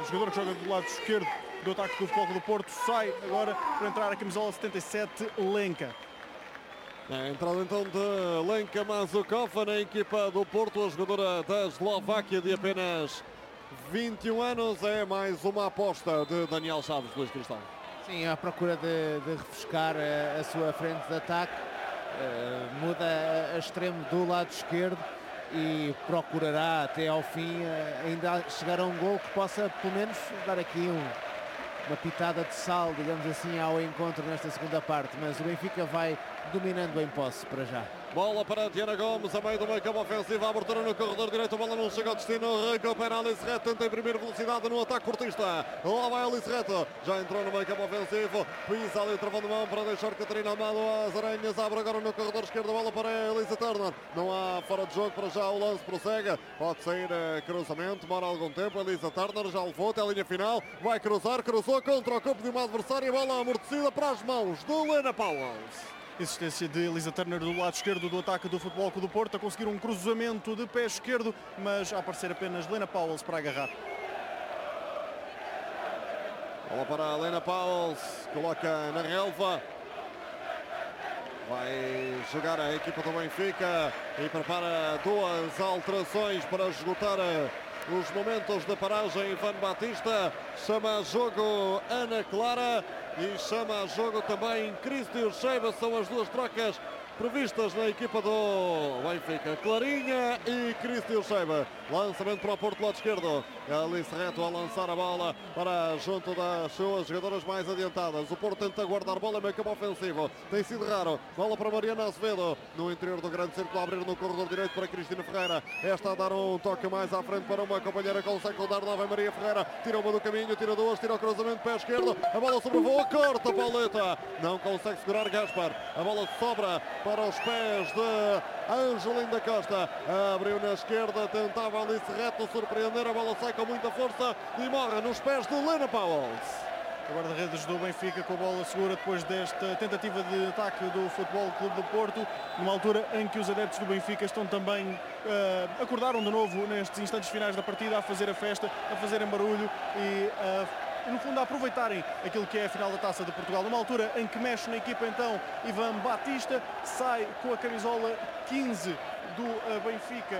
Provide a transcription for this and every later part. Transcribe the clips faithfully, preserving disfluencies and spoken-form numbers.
o jogador que joga do lado esquerdo do ataque do Futebol Clube do Porto, sai agora para entrar a camisola setenta e sete, Lenka. A entrada então de Lenka Mazukova na equipa do Porto, a jogadora da Eslováquia de apenas vinte e um anos. É mais uma aposta de Daniel Chaves, Luís Cristão. Sim, à procura de, de refrescar a, a sua frente de ataque, uh, muda a, a extremo do lado esquerdo e procurará até ao fim uh, ainda chegar a um gol que possa pelo menos dar aqui um, uma pitada de sal, digamos assim, ao encontro nesta segunda parte, mas o Benfica vai dominando em posse para já. Bola para Diana Gomes, a meio do meio campo ofensivo, a abertura no corredor direito, a bola não chega ao destino, recupera a Alice Reto, tenta imprimir velocidade no ataque portista, lá vai a Alice Reto, já entrou no meio campo ofensivo, pisa ali o travão de mão para deixar Catarina Amado às aranhas, abre agora no corredor esquerdo, a bola para a Elisa Turner, não há fora de jogo para já, o lance prossegue, pode sair cruzamento, demora algum tempo, Elisa Turner já levou até a linha final, vai cruzar, cruzou contra o corpo de uma adversária, bola amortecida para as mãos de Lena Powells. Existência de Elisa Turner do lado esquerdo do ataque do Futebol Clube do Porto, a conseguir um cruzamento de pé esquerdo, mas a aparecer apenas Lena Powells para agarrar. Bola para a Lena Powells, coloca na relva. Vai jogar a equipa do Benfica e prepara duas alterações para esgotar os momentos de paragem. Ivan Batista chama a jogo Ana Clara e chama a jogo também Cristi Sheba. São as duas trocas previstas na equipa do Benfica. Clarinha e Cristi Sheba. Lançamento para o Porto, lado esquerdo. Alice Reto a lançar a bola para junto das suas jogadoras mais adiantadas. O Porto tenta guardar bola, meio campo ofensivo. Tem sido raro. Bola para Mariana Azevedo. No interior do grande círculo, a abrir no corredor direito para Cristina Ferreira. Esta a dar um toque mais à frente para uma companheira. Consegue rodar nova Maria Ferreira. Tira uma do caminho, tira duas, tira o cruzamento, pé esquerdo. A bola sobrevoa, corta a Pauleta. Não consegue segurar Gaspar. A bola sobra para os pés de Angelinda Costa. Abriu na esquerda, tentava Alice Reto surpreender. A bola sai com muita força e morre nos pés de Lena Powells. O guarda-redes do Benfica com a bola segura depois desta tentativa de ataque do Futebol Clube do Porto, numa altura em que os adeptos do Benfica estão também uh, acordaram de novo nestes instantes finais da partida a fazer a festa, a fazerem barulho e uh, e no fundo a aproveitarem aquilo que é a final da Taça de Portugal. Numa altura em que mexe na equipa então Ivan Batista, sai com a camisola quinze do uh, Benfica,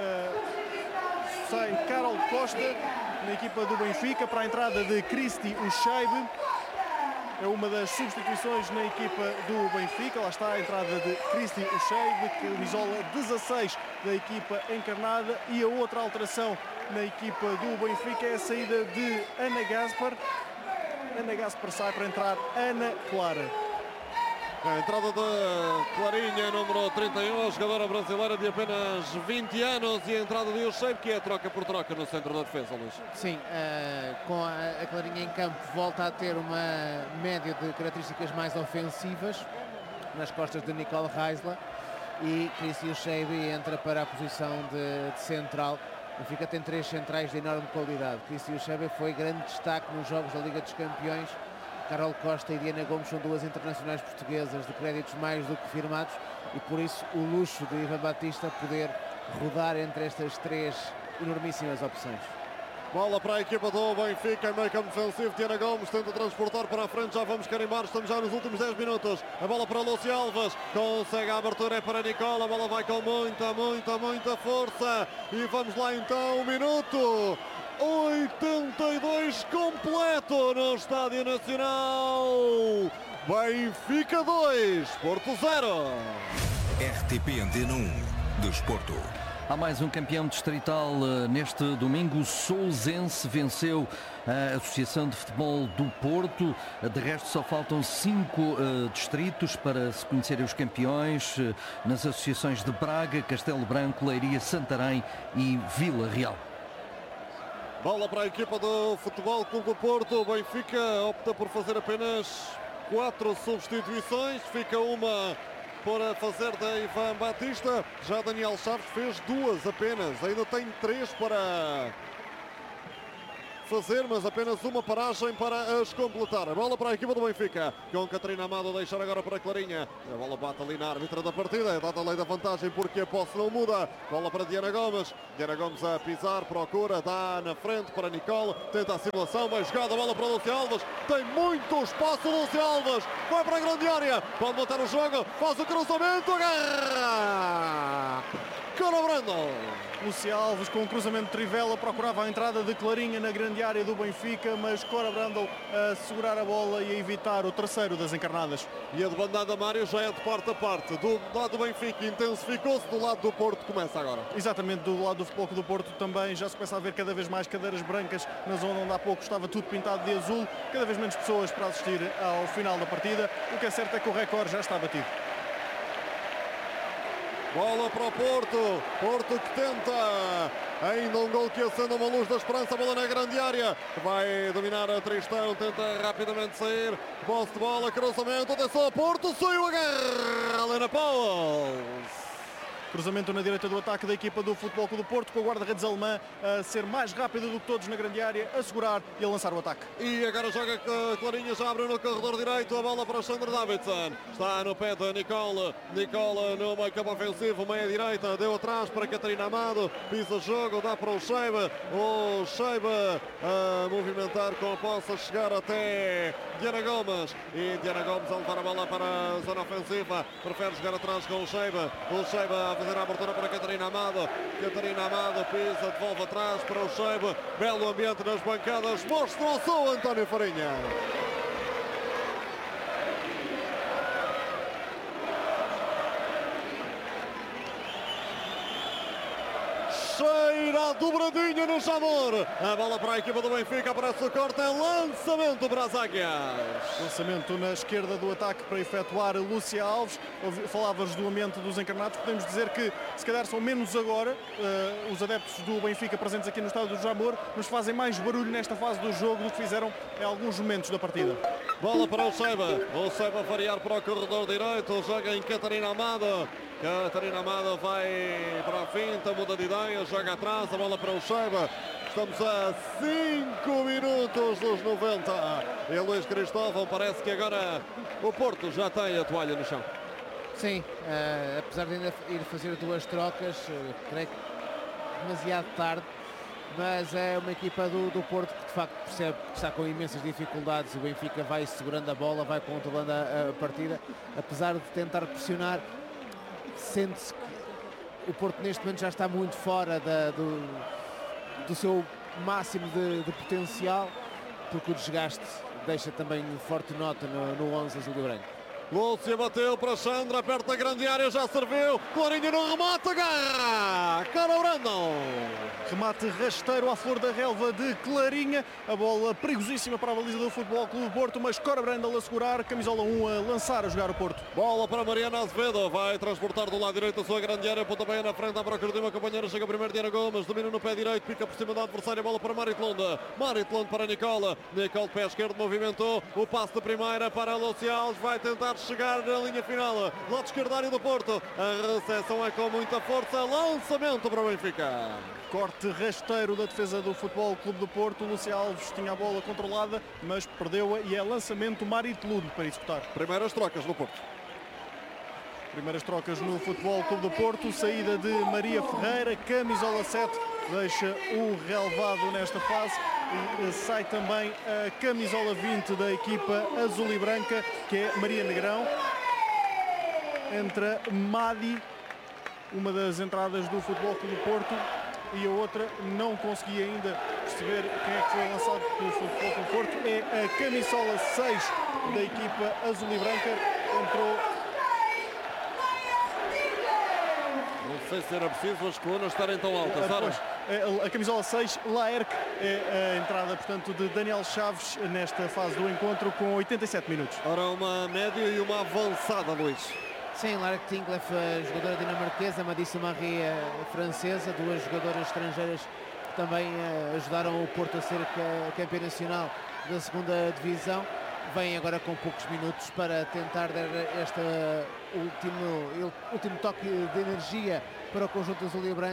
uh, sai Carol Costa na equipa do Benfica para a entrada de Cristi Ushaibe. É uma das substituições na equipa do Benfica. Lá está a entrada de Cristi Ushaibe, camisola dezasseis da equipa encarnada, e a outra alteração na equipa do Benfica é a saída de Ana Gaspar. Ana Gaspar sai para entrar Ana Clara. A entrada de Clarinha, número trinta e um, a jogadora brasileira de apenas vinte anos, e a entrada de Ushaibe, que é troca por troca no centro da defesa, Luís. Sim, uh, com a, a Clarinha em campo volta a ter uma média de características mais ofensivas nas costas de Nicole Reisler, e Cristi Ushaibe entra para a posição de, de central. O Benfica tem três centrais de enorme qualidade. Cristi Ushaibe foi grande destaque nos jogos da Liga dos Campeões. Carol Costa e Diana Gomes são duas internacionais portuguesas de créditos mais do que firmados, e por isso o luxo de Ivan Batista poder rodar entre estas três enormíssimas opções. Bola para a equipa do Benfica, meio campo defensivo. Diana Gomes tenta transportar para a frente, já vamos carimbar, estamos já nos últimos dez minutos. A bola para Lúcia Alves, consegue a abertura, é para Nicola, a bola vai com muita, muita, muita força. E vamos lá então, um minuto oitenta e dois completo no Estádio Nacional. Benfica dois, Porto zero. R T P Antena um, Desporto. Há mais um campeão distrital uh, neste domingo. O Sousense venceu a Associação de Futebol do Porto. De resto, só faltam cinco uh, distritos para se conhecerem os campeões uh, nas associações de Braga, Castelo Branco, Leiria, Santarém e Vila Real. Bola para a equipa do Futebol Clube do Porto. O Benfica opta por fazer apenas quatro substituições. Fica uma para fazer da Ivan Batista. Já Daniel Chaves fez duas apenas. Ainda tem três para fazer, mas apenas uma paragem para as completar. A bola para a equipa do Benfica, com Catarina Amado a deixar agora para Clarinha. A bola bate ali na árbitra da partida, é dada a lei da vantagem porque a posse não muda. Bola para Diana Gomes, Diana Gomes a pisar, procura, dá na frente para Nicole, tenta a simulação, bem jogada, a bola para Lúcia Alves, tem muito espaço Lúcia Alves, vai para a grande área, pode botar o jogo, faz o cruzamento, agarra! Cora Brandão. Lúcia Alves com um cruzamento de trivela procurava a entrada de Clarinha na grande área do Benfica, mas Cora Brandão a segurar a bola e a evitar o terceiro das encarnadas. E a debandada Mário já é de parte a parte. Do lado do Benfica intensificou-se, do lado do Porto começa agora. Exatamente, do lado do Futebol Clube do Porto também já se começa a ver cada vez mais cadeiras brancas na zona onde há pouco estava tudo pintado de azul, cada vez menos pessoas para assistir ao final da partida. O que é certo é que o recorde já está batido. Bola para o Porto, Porto que tenta, ainda um gol que acende uma luz da esperança, bola na grande área, vai dominar a Tristão, tenta rapidamente sair, posse de bola, cruzamento, atenção a Porto, saiu a guerra, Helena Pauls. Cruzamento na direita do ataque da equipa do Futebol Clube do Porto, com o guarda-redes alemã a ser mais rápido do que todos na grande área, a segurar e a lançar o ataque. E agora joga Clarinha, já abre no corredor direito, a bola para o Sandro Davidson. Está no pé de Nicole, Nicole no meio campo ofensivo, meia direita, deu atrás para Catarina Amado, pisa jogo, dá para o Sheiba, o Sheiba a movimentar com a posse, a chegar até Diana Gomes. E Diana Gomes a levar a bola para a zona ofensiva, prefere jogar atrás com o Sheiba, o Sheiba a fazer a abertura para Catarina Amado, Catarina Amado pisa, devolve atrás para o Sheiba, belo ambiente nas bancadas, mostrou-se o António Farinha. Cheira a dobradinha no Jamor. A bola para a equipa do Benfica, aparece o corte, é lançamento para as águias. Lançamento na esquerda do ataque para efetuar Lúcia Alves. Falavas do ambiente dos encarnados, podemos dizer que se calhar são menos agora uh, os adeptos do Benfica presentes aqui no estádio do Jamor, mas fazem mais barulho nesta fase do jogo do que fizeram em alguns momentos da partida. Bola para o Sheiba, o Sheiba variar para o corredor direito, joga em Catarina Amado. Catarina Amado vai para a finta, muda de ideia, joga atrás, a bola para o Sheiba. Estamos a cinco minutos dos noventa. E Luís Cristóvão, parece que agora o Porto já tem a toalha no chão. Sim, uh, apesar de ainda ir fazer duas trocas, uh, creio que demasiado tarde, mas é uma equipa do, do Porto que de facto percebe que está com imensas dificuldades. O Benfica vai segurando a bola, vai controlando a, a partida, apesar de tentar pressionar. Sente-se que o Porto neste momento já está muito fora da, do, do seu máximo de, de potencial, porque o desgaste deixa também forte nota no, no onze azul e branco. Lúcia bateu para Sandra, perto da grande área, já serviu. Clarinha no remate, agarra! Cora Brandão. Remate rasteiro à flor da relva de Clarinha. A bola perigosíssima para a baliza do Futebol Clube do Porto, mas Cora Brandão a segurar, camisola um a lançar a jogar o Porto. Bola para Mariana Azevedo, vai transportar do lado direito a sua grande área, pontapé na frente, à procura de uma companheira, chega primeiro Diana Gomes, domina no pé direito, pica por cima da adversária, bola para Maritlonda. Maritlonda para Nicola, Nicole pé esquerdo, movimentou, o passe de primeira para Lúcia Alves, vai tentar chegar na linha final, lado esquerdo área do Porto, a recepção é com muita força, lançamento para o Benfica. Corte rasteiro da defesa do Futebol Clube do Porto. Lúcia Alves tinha a bola controlada, mas perdeu-a e é lançamento Maritlund para executar. Primeiras trocas no Porto. Primeiras trocas no Futebol Clube do Porto, saída de Maria Ferreira, camisola sete, deixa o relevado nesta fase. E sai também a camisola vinte da equipa azul e branca, que é Maria Negrão. Entra Madi, uma das entradas do Futebol Clube do Porto, e a outra não consegui ainda perceber quem é que foi lançado pelo Futebol Clube do Porto. É a camisola seis da equipa azul e branca. Entrou. Não sei se era preciso as colunas estarem tão altas. Pois, a, a camisola seis, Laerque, é a entrada, portanto, de Daniel Chaves nesta fase do encontro com oitenta e sete minutos. Ora, uma média e uma avançada, Luís. Sim, Laerque Tinglef, jogadora dinamarquesa, Madissa Marie, francesa, duas jogadoras estrangeiras que também ajudaram o Porto a ser campeão nacional da segunda divisão. Vem agora com poucos minutos para tentar dar este último, último toque de energia para o conjunto azul e branco,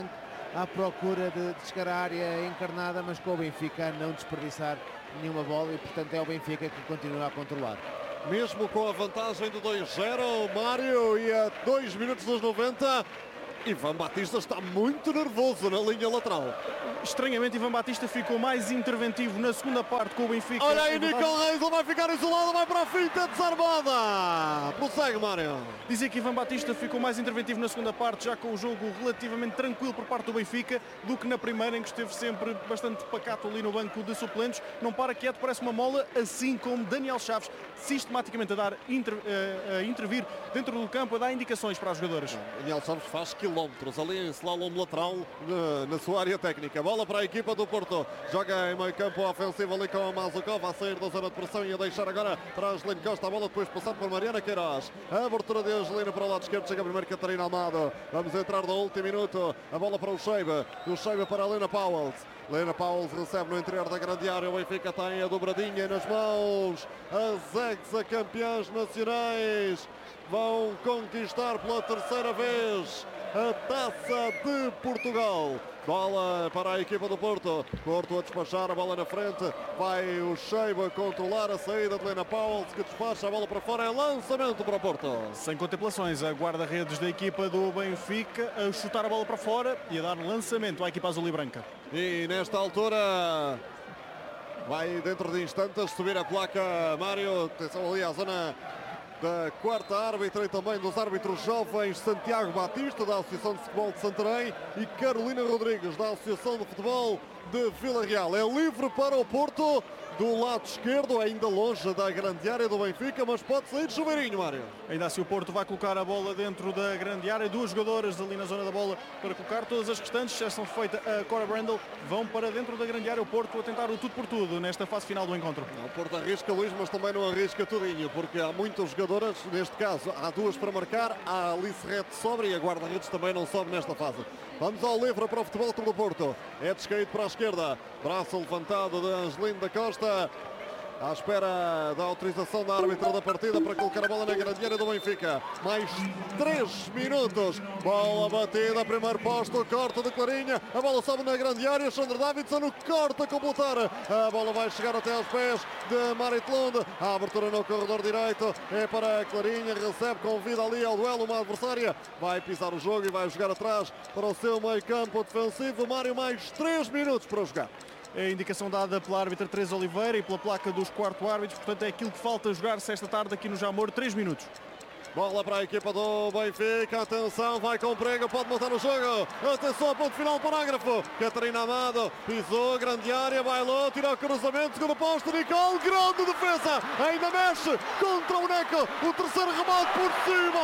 à procura de, de chegar à área encarnada, mas com o Benfica a não desperdiçar nenhuma bola e, portanto, é o Benfica que continua a controlar. Mesmo com a vantagem de dois zero, Mário, e a dois minutos dos noventa, Ivan Batista está muito nervoso na linha lateral. Estranhamente, Ivan Batista ficou mais interventivo na segunda parte com o Benfica. Olha aí, Nicole Reis, vai ficar isolado, vai para a finta desarmada. Prossegue, Mário. Dizia que Ivan Batista ficou mais interventivo na segunda parte, já com o jogo relativamente tranquilo por parte do Benfica, do que na primeira, em que esteve sempre bastante pacato ali no banco de suplentes. Não para quieto, parece uma mola, assim como Daniel Chaves, sistematicamente a dar inter, a, a intervir dentro do campo, a dar indicações para os jogadores. Daniel Chaves faz quilómetros ali em slalom lateral na, na sua área técnica. Bola para a equipa do Porto, joga em meio campo ofensivo ali com a Mazukov, a sair da zona de pressão e a deixar agora para a Angelina Costa, a bola depois passar por Mariana Queiroz, a abertura de Angelina para o lado esquerdo, chega primeiro Catarina Amado, vamos entrar no último minuto, a bola para o Sheiba, o Sheiba para a Lena Powell. Lena Powell recebe no interior da grande área, o Benfica tem a dobradinha nas mãos, as ex-campeãs nacionais vão conquistar pela terceira vez a Taça de Portugal. Bola para a equipa do Porto, Porto a despachar a bola na frente, vai o Sheiba controlar a saída de Lena Powell, que despacha a bola para fora, é lançamento para o Porto. Sem contemplações, a guarda-redes da equipa do Benfica a chutar a bola para fora e a dar lançamento à equipa azul e branca. E nesta altura vai dentro de instantes subir a placa Mário, atenção ali à zona da quarta árbitra e também dos árbitros jovens, Santiago Batista da Associação de Futebol de Santarém e Carolina Rodrigues da Associação de Futebol de Vila Real. É livre para o Porto do lado esquerdo, ainda longe da grande área do Benfica, mas pode sair chuveirinho, Mário. Ainda assim o Porto vai colocar a bola dentro da grande área, duas jogadoras ali na zona da bola para colocar, todas as restantes, exceção feita a Cora Brandel, vão para dentro da grande área, o Porto a tentar o tudo por tudo nesta fase final do encontro. O Porto arrisca, Luís, mas também não arrisca tudinho, porque há muitas jogadoras, neste caso há duas para marcar, a Alice Rete sobra e a guarda-redes também não sobe nesta fase. Vamos ao livre para o Futebol Clube do Porto, é descaído para a esquerda, braço levantado de Angelino da Costa, à espera da autorização da árbitra da partida para colocar a bola na grande área do Benfica. Mais três minutos. Bola batida, primeiro posto, corte de Clarinha. A bola sobe na grande área. Sandra Davidson no corte a completar. A bola vai chegar até aos pés de Marit Lund. A abertura no corredor direito é para a Clarinha. Recebe, convida ali ao duelo uma adversária. Vai pisar o jogo e vai jogar atrás para o seu meio campo defensivo. Mário, mais três minutos para jogar. É a indicação dada pela árbitra Teresa Oliveira e pela placa dos quarto árbitros, portanto é aquilo que falta jogar-se esta tarde aqui no Jamor, três minutos. Bola para a equipa do Benfica, atenção, vai com o Prego, pode montar o jogo, atenção ao ponto final, parágrafo, Catarina Amado, pisou, grande área, bailou, tira o cruzamento, segundo posto, Nicole, grande defesa, ainda mexe, contra o Neco, o terceiro remate por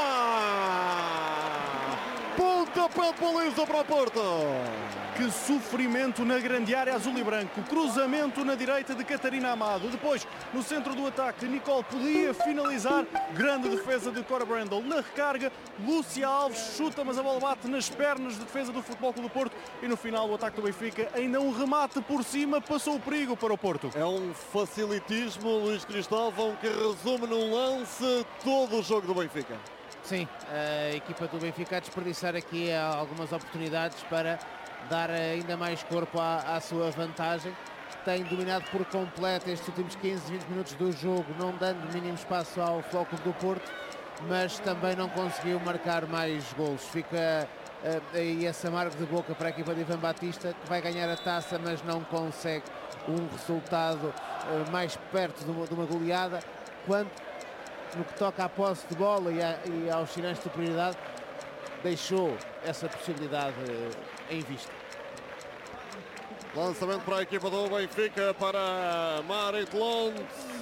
cima! Pontapé de baliza para o Porto. Que sofrimento na grande área azul e branco. Cruzamento na direita de Catarina Amado. Depois, no centro do ataque, Nicole podia finalizar. Grande defesa de Cora Brandel. Na recarga, Lúcia Alves chuta, mas a bola bate nas pernas de defesa do Futebol Clube do Porto. E no final, o ataque do Benfica, ainda um remate por cima, passou o perigo para o Porto. É um facilitismo, Luís Cristóvão, que resume num lance todo o jogo do Benfica. Sim, a equipa do Benfica a desperdiçar aqui algumas oportunidades para dar ainda mais corpo à, à sua vantagem. Tem dominado por completo estes últimos quinze, vinte minutos do jogo, não dando mínimo espaço ao Futebol do Porto, mas também não conseguiu marcar mais golos. Fica uh, aí esse amargo de boca para a equipa de Ivan Batista, que vai ganhar a taça, mas não consegue um resultado uh, mais perto de uma, de uma goleada, quando no que toca à posse de bola e, a, e aos sinais de superioridade, deixou essa possibilidade em vista. Lançamento para a equipa do Benfica, para Marit Lund.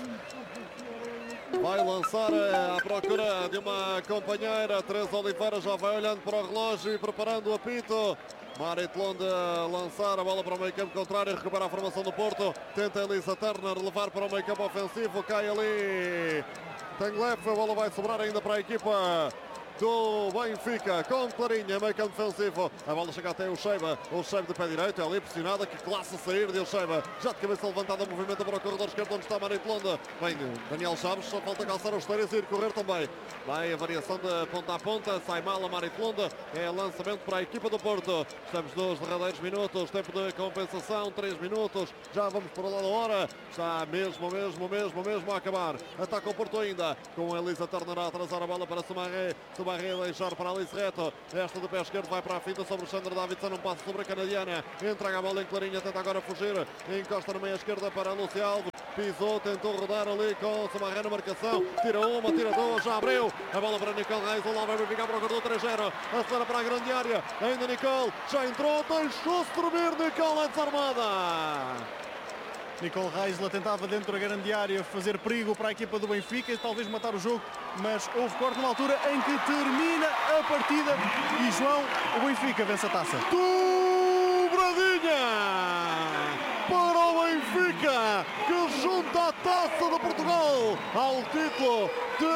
Vai lançar à procura de uma companheira. Teresa Oliveira já vai olhando para o relógio e preparando o apito. Marit Lund a lançar a bola para o meio campo contrário, recupera a formação do Porto. Tenta Elisa Turner levar para o meio campo ofensivo. Cai ali Tangleff, a bola vai sobrar ainda para a equipa do Benfica, com Clarinha, meio campo defensivo. A bola chega até o Sheba, o Sheba de pé direito, é ali pressionada, que classe a sair de Sheba. Já de cabeça levantada, movimento para o corredor esquerdo, onde está Mário Colonda. Vem Daniel Chaves, só falta calçar os esteiros e ir correr também. Vai a variação de ponta a ponta, sai mal a Mário Colonda. É lançamento para a equipa do Porto. Estamos nos derradeiros minutos, tempo de compensação, três minutos. Já vamos para lá da hora. Está mesmo, mesmo, mesmo, mesmo a acabar. Ataca o Porto ainda, com Elisa Turner a atrasar a bola para Soumaré. Soumaré a deixar para Alice Reto. Esta do pé esquerdo vai para a finta sobre o Sandra Davidson, não passa sobre a canadiana. Entrega a bola em Clarinha, tenta agora fugir. Encosta na meia esquerda para Lúcia Alves. Pisou, tentou rodar ali com Soumaré na marcação. Tira uma, tira duas, já abriu. A bola para Nicole Reis. O lá vai ficar para o corredor três zero. Acelera para a grande área. Ainda Nicole, já entrou, deixou-se dormir. Nicole é desarmada. Nicole Reisler tentava dentro da grande área fazer perigo para a equipa do Benfica e talvez matar o jogo, mas houve corte numa altura em que termina a partida e João, o Benfica vence a taça. Dobradinha para o Benfica, que junta a taça de Portugal ao título de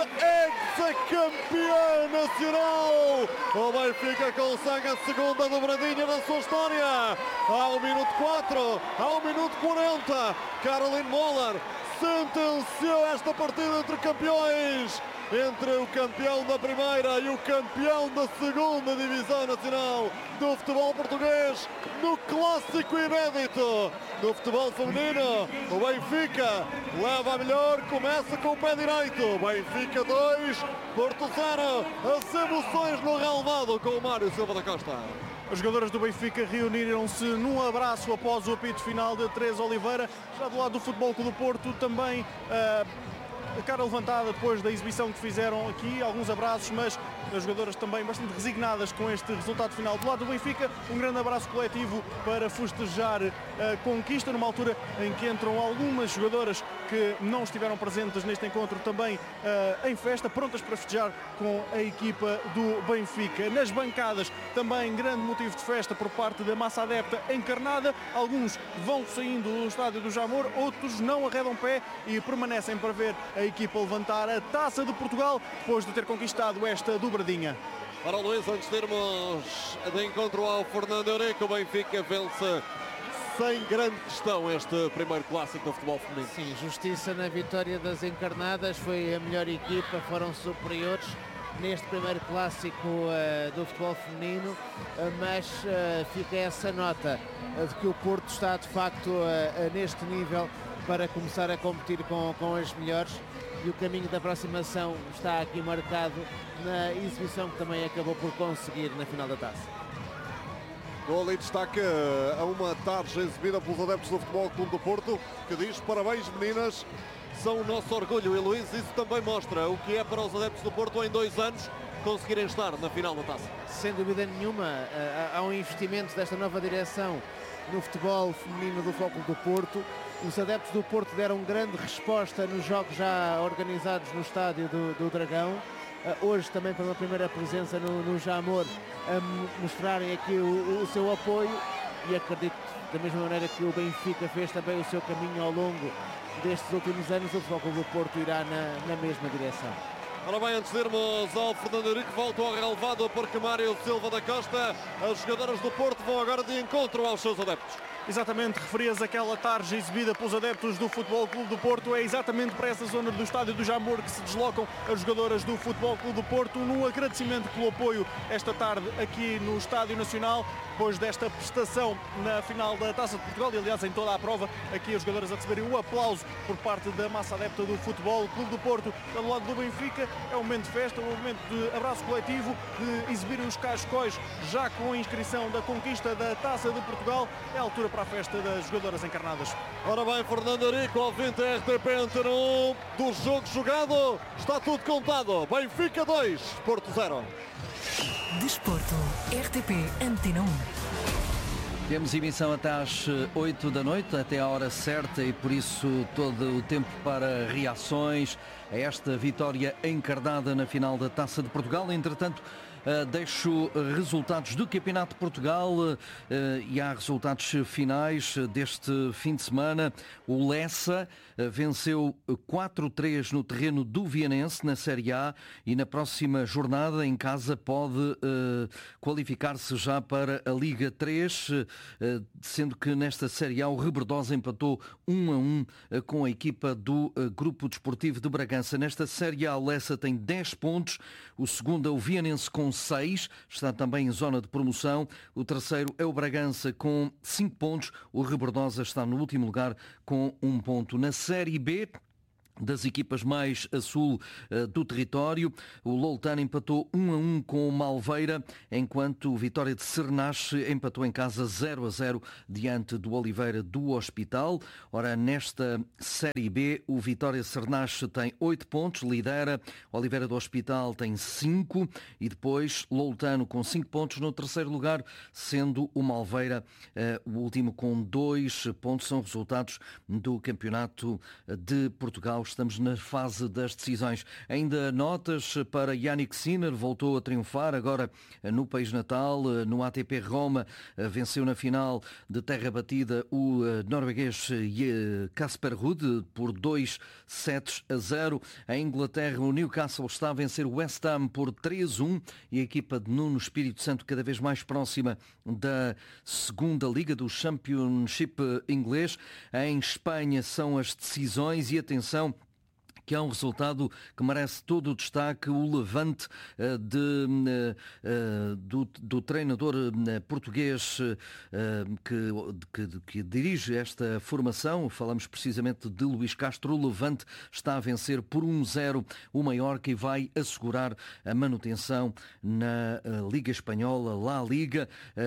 ex-campeão nacional. O Benfica consegue a segunda dobradinha da sua história. Ao minuto quatro, ao minuto quarenta, Caroline Moller sentenciou esta partida entre campeões. Entre o campeão da primeira e o campeão da segunda divisão nacional do futebol português, no clássico inédito do futebol feminino. O Benfica leva a melhor, começa com o pé direito. Benfica dois, Porto zero. As emoções no relevado com o Mário Silva da Costa. As jogadoras do Benfica reuniram-se num abraço após o apito final de Teresa Oliveira. Já do lado do Futebol Clube do Porto também uh, a cara levantada depois da exibição que fizeram aqui, alguns abraços, mas as jogadoras também bastante resignadas com este resultado final. Do lado do Benfica, um grande abraço coletivo para festejar a conquista, numa altura em que entram algumas jogadoras que não estiveram presentes neste encontro também uh, em festa, prontas para festejar com a equipa do Benfica. Nas bancadas, também grande motivo de festa por parte da massa adepta encarnada. Alguns vão saindo do estádio do Jamor, outros não arredam pé e permanecem para ver a equipa levantar a taça de Portugal depois de ter conquistado esta dobradinha. Ora, Luís, antes de irmos de encontro ao Fernando Eurico, o Benfica vence sem grande questão este primeiro clássico do futebol feminino. Sim, justiça na vitória das encarnadas, foi a melhor equipa, foram superiores neste primeiro clássico uh, do futebol feminino, uh, mas uh, fica essa nota uh, de que o Porto está de facto uh, uh, neste nível para começar a competir com, com as melhores, e o caminho da aproximação está aqui marcado na exibição que também acabou por conseguir na final da taça. Dou ali destaque a uma tarja exibida pelos adeptos do Futebol Clube do Porto, que diz: parabéns meninas, são o nosso orgulho. E Luís, isso também mostra o que é para os adeptos do Porto em dois anos conseguirem estar na final da taça. Sem dúvida nenhuma, há um investimento desta nova direção no futebol feminino do Futebol Clube do Porto. Os adeptos do Porto deram grande resposta nos jogos já organizados no estádio do, do Dragão. Uh, hoje também pela primeira presença no, no Jamor, a mostrarem aqui o, o seu apoio, e acredito da mesma maneira que o Benfica fez também o seu caminho ao longo destes últimos anos, o Futebol Clube do Porto irá na, na mesma direção. Ora bem, antes de irmos ao Fernando Eurico, volto ao relevado porque Mário Silva da Costa, as jogadoras do Porto vão agora de encontro aos seus adeptos. Exatamente, referias aquela tarja exibida pelos adeptos do Futebol Clube do Porto. É exatamente para essa zona do estádio do Jamor que se deslocam as jogadoras do Futebol Clube do Porto, no agradecimento pelo apoio esta tarde aqui no Estádio Nacional, depois desta prestação na final da Taça de Portugal. E aliás, em toda a prova, aqui as jogadoras a receberem o aplauso por parte da massa adepta do Futebol Clube do Porto. Do lado do Benfica, é um momento de festa, um momento de abraço coletivo, de exibirem os cascóis já com a inscrição da conquista da Taça de Portugal. É a altura para a festa das jogadoras encarnadas. Ora bem, Fernando Eurico, ao vinte R T P Antena um, do jogo jogado, está tudo contado. Benfica dois, Porto zero. Desporto, R T P Antena um. Temos emissão até às oito da noite, até a hora certa, e por isso todo o tempo para reações a esta vitória encarnada na final da Taça de Portugal. Entretanto, Uh, deixo resultados do Campeonato de Portugal uh, e há resultados finais deste fim de semana. O Lessa uh, venceu quatro a três no terreno do Vianense na Série A e na próxima jornada em casa pode uh, qualificar-se já para a Liga três, uh, sendo que nesta Série A o Rebordosa empatou um a um uh, com a equipa do uh, Grupo Desportivo de Bragança. Nesta Série A o Lessa tem dez pontos, o segundo é o Vianense com seis, está também em zona de promoção. O terceiro é o Bragança com cinco pontos. O Rebordosa está no último lugar com um ponto. Na Série B, das equipas mais a sul uh, do território, o Loutano empatou um a um com o Malveira, enquanto o Vitória de Cernache empatou em casa zero a zero diante do Oliveira do Hospital. Ora, nesta Série B, o Vitória de Cernache tem oito pontos, lidera. Oliveira do Hospital tem cinco e depois Loutano com cinco pontos no terceiro lugar, sendo o Malveira uh, o último com dois pontos. São resultados do Campeonato de Portugal. Estamos na fase das decisões. Ainda notas para Yannick Sinner, voltou a triunfar agora no país natal, no A T P Roma, venceu na final de terra batida o norueguês Casper Ruud por dois sets a zero. Em Inglaterra, o Newcastle está a vencer o West Ham por três a um e a equipa de Nuno Espírito Santo cada vez mais próxima da segunda liga do Championship inglês. Em Espanha são as decisões e atenção que é um resultado que merece todo o destaque. O Levante uh, de, uh, uh, do, do treinador uh, português uh, que, que, que dirige esta formação, falamos precisamente de Luís Castro. O Levante está a vencer por um a zero o Mallorca e vai assegurar a manutenção na uh, Liga Espanhola, La Liga.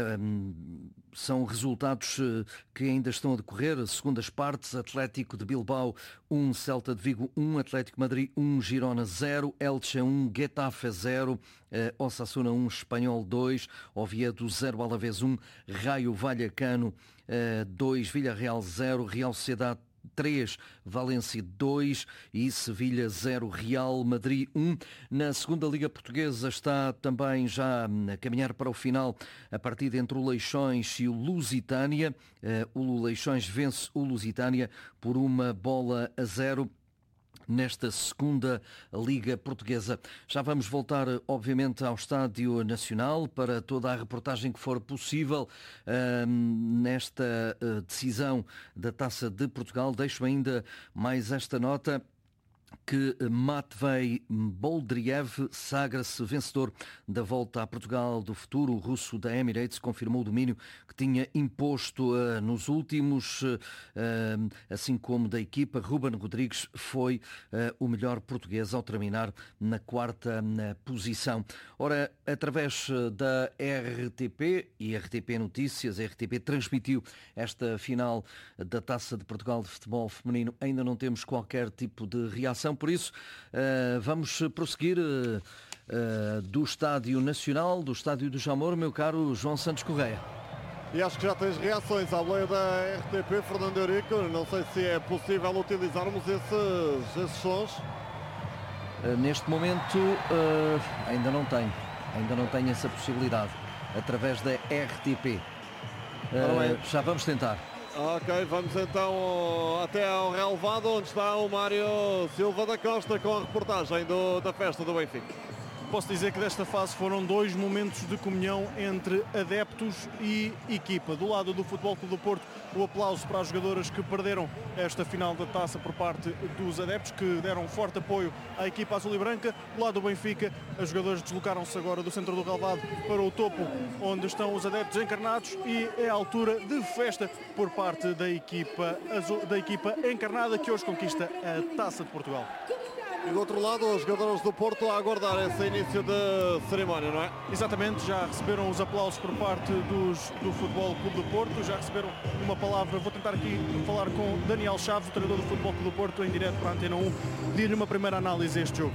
Uh, são resultados uh, que ainda estão a decorrer, segundo as partes. Atlético de Bilbao um, Celta de Vigo um, Atlético Madrid um, Girona zero, Elche um, Getafe zero, eh, Osasuna um, Espanhol dois, Oviedo zero, Alavés um, Raio Vallecano eh, dois, Villarreal zero, Real Sociedade três, Valência dois e Sevilha zero, Real Madrid um. Na segunda Liga Portuguesa está também já a caminhar para o final a partida entre o Leixões e o Lusitânia. O Leixões vence o Lusitânia por uma bola a zero nesta segunda Liga Portuguesa. Já vamos voltar, obviamente, ao Estádio Nacional para toda a reportagem que for possível uh, nesta uh, decisão da Taça de Portugal. Deixo ainda mais esta nota que Matvei Boldriev sagra-se vencedor da Volta a Portugal do Futuro. O russo da Emirates confirmou o domínio que tinha imposto uh, nos últimos, uh, assim como da equipa. Ruben Rodrigues foi uh, o melhor português ao terminar na quarta na posição. Ora, através da R T P e R T P Notícias, a R T P transmitiu esta final da Taça de Portugal de Futebol Feminino. Ainda não temos qualquer tipo de reação. Por isso, uh, vamos prosseguir uh, uh, do Estádio Nacional, do Estádio do Jamor, meu caro João Santos Correia. E acho que já tens reações à boleia da R T P, Fernando Eurico. Não sei se é possível utilizarmos esses, esses sons. Uh, neste momento, uh, ainda não tenho. Ainda não tenho essa possibilidade. Através da R T P. Uh, já vamos tentar. Ok, vamos então até ao relevado, onde está o Mário Silva da Costa com a reportagem do, da festa do Benfica. Posso dizer que desta fase foram dois momentos de comunhão entre adeptos e equipa. Do lado do Futebol Clube do Porto, o aplauso para as jogadoras que perderam esta final da taça por parte dos adeptos, que deram forte apoio à equipa azul e branca. Do lado do Benfica, as jogadoras deslocaram-se agora do centro do relvado para o topo, onde estão os adeptos encarnados, e é a altura de festa por parte da equipa, azul, da equipa encarnada, que hoje conquista a Taça de Portugal. E do outro lado, os jogadores do Porto a aguardar esse início de cerimónia, não é? Exatamente, já receberam os aplausos por parte dos, do Futebol Clube do Porto, já receberam uma palavra. Vou tentar aqui falar com Daniel Chaves, o treinador do Futebol Clube do Porto, em direto para a Antena um, dir-lhe uma primeira análise a este jogo.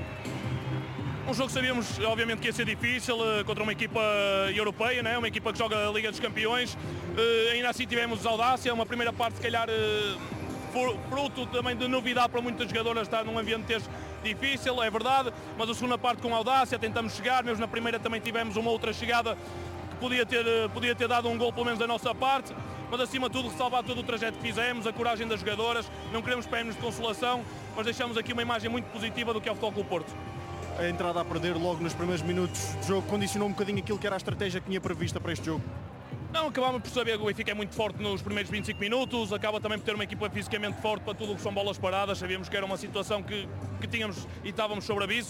Um jogo que sabíamos, obviamente, que ia ser difícil, contra uma equipa europeia, né? Uma equipa que joga a Liga dos Campeões. Uh, ainda assim tivemos audácia, uma primeira parte, se calhar, uh, fruto também de novidade para muitas jogadoras estar num ambiente este difícil, é verdade, mas a segunda parte com audácia, tentamos chegar, mesmo na primeira também tivemos uma outra chegada que podia ter, podia ter dado um gol pelo menos da nossa parte, mas acima de tudo ressalvar todo o trajeto que fizemos, a coragem das jogadoras, não queremos prémios de consolação, mas deixamos aqui uma imagem muito positiva do que é o Futebol Clube do Porto. A entrada a perder logo nos primeiros minutos de jogo condicionou um bocadinho aquilo que era a estratégia que tinha prevista para este jogo? Não, acabámos por saber que o Benfica é muito forte nos primeiros vinte e cinco minutos, acaba também por ter uma equipa fisicamente forte para tudo o que são bolas paradas, sabíamos que era uma situação que, que tínhamos e estávamos sobre aviso,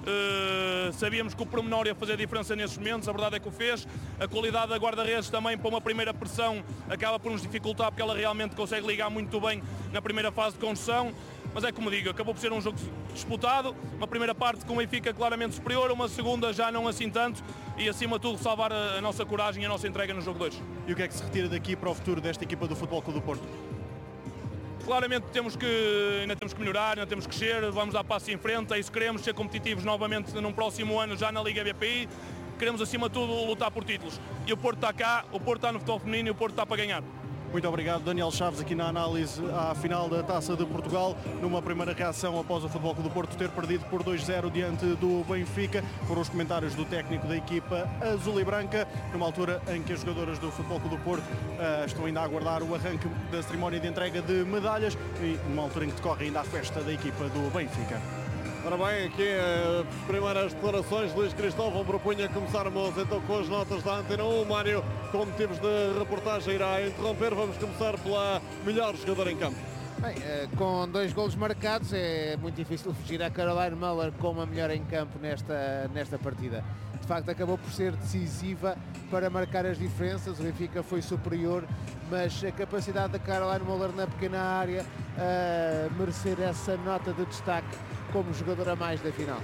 uh, sabíamos que o pormenor ia fazer a diferença nesses momentos, a verdade é que o fez, a qualidade da guarda-redes também para uma primeira pressão acaba por nos dificultar porque ela realmente consegue ligar muito bem na primeira fase de construção. Mas é como digo, acabou por ser um jogo disputado, uma primeira parte com o Benfica claramente superior, uma segunda já não assim tanto e acima de tudo salvar a, a nossa coragem e a nossa entrega no jogo dois. E o que é que se retira daqui para o futuro desta equipa do Futebol Clube do Porto? Claramente temos que, ainda temos que melhorar, ainda temos que crescer, vamos dar passo em frente, é isso que queremos, ser competitivos novamente num próximo ano já na Liga B P I, queremos acima de tudo lutar por títulos. E o Porto está cá, o Porto está no futebol feminino e o Porto está para ganhar. Muito obrigado, Daniel Chaves, aqui na análise à final da Taça de Portugal, numa primeira reação após o Futebol Clube do Porto ter perdido por dois zero diante do Benfica. Foram os comentários do técnico da equipa azul e branca, numa altura em que as jogadoras do Futebol Clube do Porto uh, estão ainda a aguardar o arranque da cerimónia de entrega de medalhas e numa altura em que decorre ainda a festa da equipa do Benfica. Ora bem, aqui as primeiras declarações. Luís Cristóvão propunha começarmos então com as notas da Antena um. Mário, com motivos de reportagem, irá interromper. Vamos começar pela melhor jogadora em campo. Bem, com dois golos marcados é muito difícil fugir a Caroline Muller como a melhor em campo nesta, nesta partida. De facto acabou por ser decisiva para marcar as diferenças, o Benfica foi superior, mas a capacidade da Caroline Muller na pequena área a merecer essa nota de destaque como jogadora a mais da final.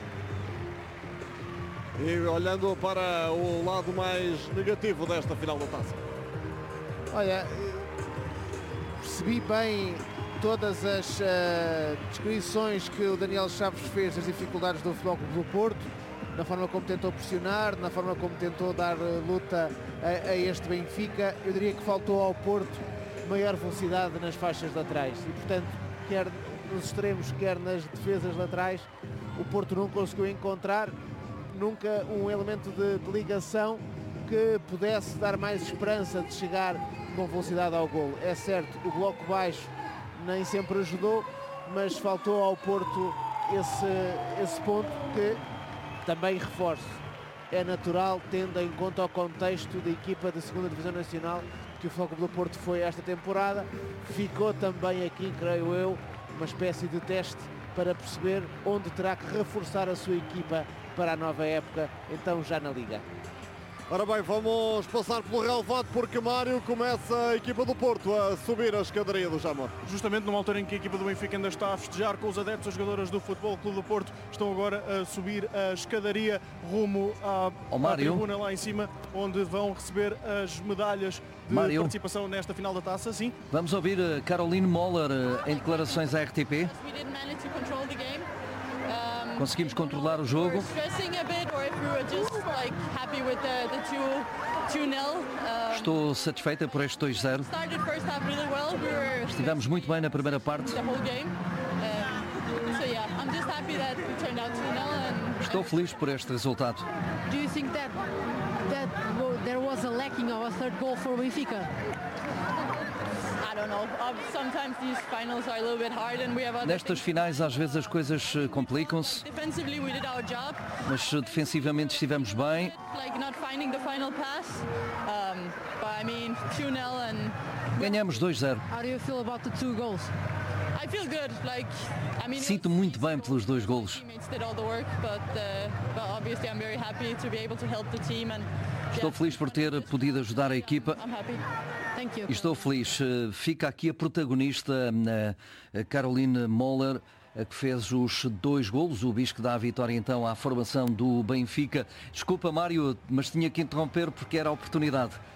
E olhando para o lado mais negativo desta final da Taça. Olha, percebi bem todas as uh, descrições que o Daniel Chaves fez das dificuldades do Futebol Clube do Porto, na forma como tentou pressionar, na forma como tentou dar uh, luta a, a este Benfica. Eu diria que faltou ao Porto maior velocidade nas faixas laterais e, portanto, quer nos extremos, quer nas defesas laterais, o Porto não conseguiu encontrar nunca um elemento de, de ligação que pudesse dar mais esperança de chegar com velocidade ao golo. É certo, o bloco baixo nem sempre ajudou, mas faltou ao Porto esse, esse ponto que também reforço. É natural, tendo em conta o contexto da equipa da segunda Divisão Nacional que o Futebol Clube do Porto foi esta temporada. Ficou também aqui, creio eu, uma espécie de teste para perceber onde terá que reforçar a sua equipa para a nova época, então já na Liga. Ora bem, vamos passar pelo relevado porque Mário começa a equipa do Porto a subir a escadaria do Jamor. Justamente numa altura em que a equipa do Benfica ainda está a festejar com os adeptos, as jogadoras do Futebol Clube do Porto estão agora a subir a escadaria rumo à, à tribuna lá em cima, onde vão receber as medalhas de Mário. participação nesta final da Taça. Sim. Vamos ouvir Caroline Muller em declarações à R T P. Conseguimos controlar o jogo. Estou satisfeita por este dois zero. Estivemos muito bem na primeira parte. Estou feliz por este resultado. Nestas finais às vezes as coisas complicam-se, mas defensivamente estivemos bem. Ganhamos dois zero. Sinto muito bem pelos dois golos. Estou feliz por ter podido ajudar a equipa. E estou feliz. Fica aqui a protagonista, a Caroline Muller, que fez os dois golos, o bis que dá a vitória então à formação do Benfica. Desculpa, Mário, mas tinha que interromper porque era a oportunidade.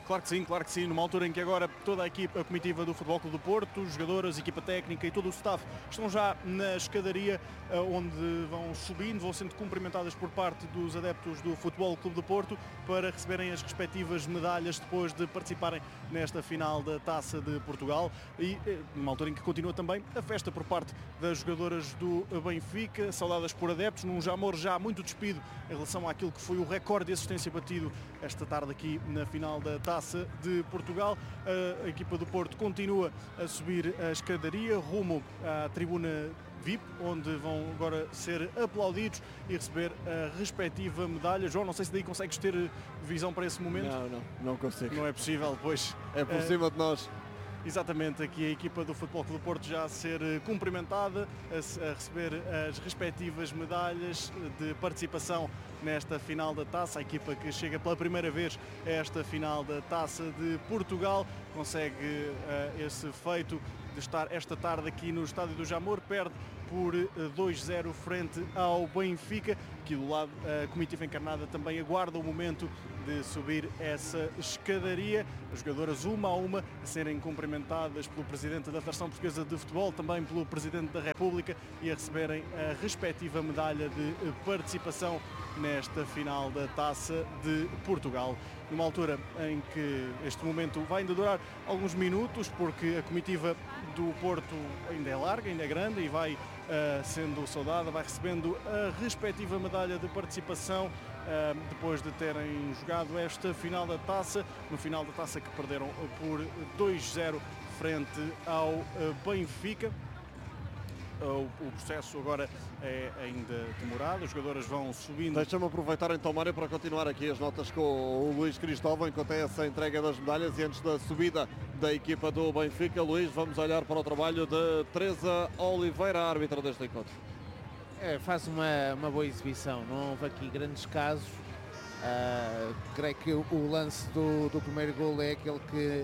Claro que sim, claro que sim. Numa altura em que agora toda a equipa, a comitiva do Futebol Clube do Porto, os jogadores, a equipa técnica e todo o staff estão já na escadaria onde vão subindo, vão sendo cumprimentadas por parte dos adeptos do Futebol Clube do Porto para receberem as respectivas medalhas depois de participarem nesta final da Taça de Portugal. E numa altura em que continua também a festa por parte das jogadoras do Benfica, saudadas por adeptos, num Jamor já muito despido em relação àquilo que foi o recorde de assistência batido esta tarde aqui na final da Taça de Portugal. A equipa do Porto continua a subir a escadaria rumo à tribuna V I P, onde vão agora ser aplaudidos e receber a respectiva medalha. João, não sei se daí consegues ter visão para esse momento. Não, não, não consigo. Não é possível, pois. É por uh, cima de nós. Exatamente, aqui a equipa do Futebol Clube do Porto já a ser cumprimentada, a, a receber as respectivas medalhas de participação nesta final da Taça. A equipa que chega pela primeira vez a esta final da Taça de Portugal consegue uh, esse feito de estar esta tarde aqui no Estádio do Jamor, perde por dois zero frente ao Benfica. Aqui do lado a comitiva encarnada também aguarda o momento de subir essa escadaria. As jogadoras uma a uma a serem cumprimentadas pelo Presidente da Federação Portuguesa de Futebol, também pelo Presidente da República, e a receberem a respectiva medalha de participação nesta final da Taça de Portugal. Numa altura em que este momento vai ainda durar alguns minutos, porque a comitiva do Porto ainda é larga, ainda é grande e vai uh, sendo saudada, vai recebendo a respectiva medalha de participação uh, depois de terem jogado esta final da Taça, no final da Taça que perderam por dois zero frente ao uh, Benfica. O, o processo agora é ainda demorado, as jogadoras vão subindo. Deixa-me aproveitar então, Mário, para continuar aqui as notas com o Luís Cristóvão enquanto é essa entrega das medalhas e antes da subida da equipa do Benfica. Luís, vamos olhar para o trabalho de Teresa Oliveira, árbitra deste encontro. É, faz uma, uma boa exibição, não houve aqui grandes casos. Uh, creio que o, o lance do, do primeiro golo é aquele que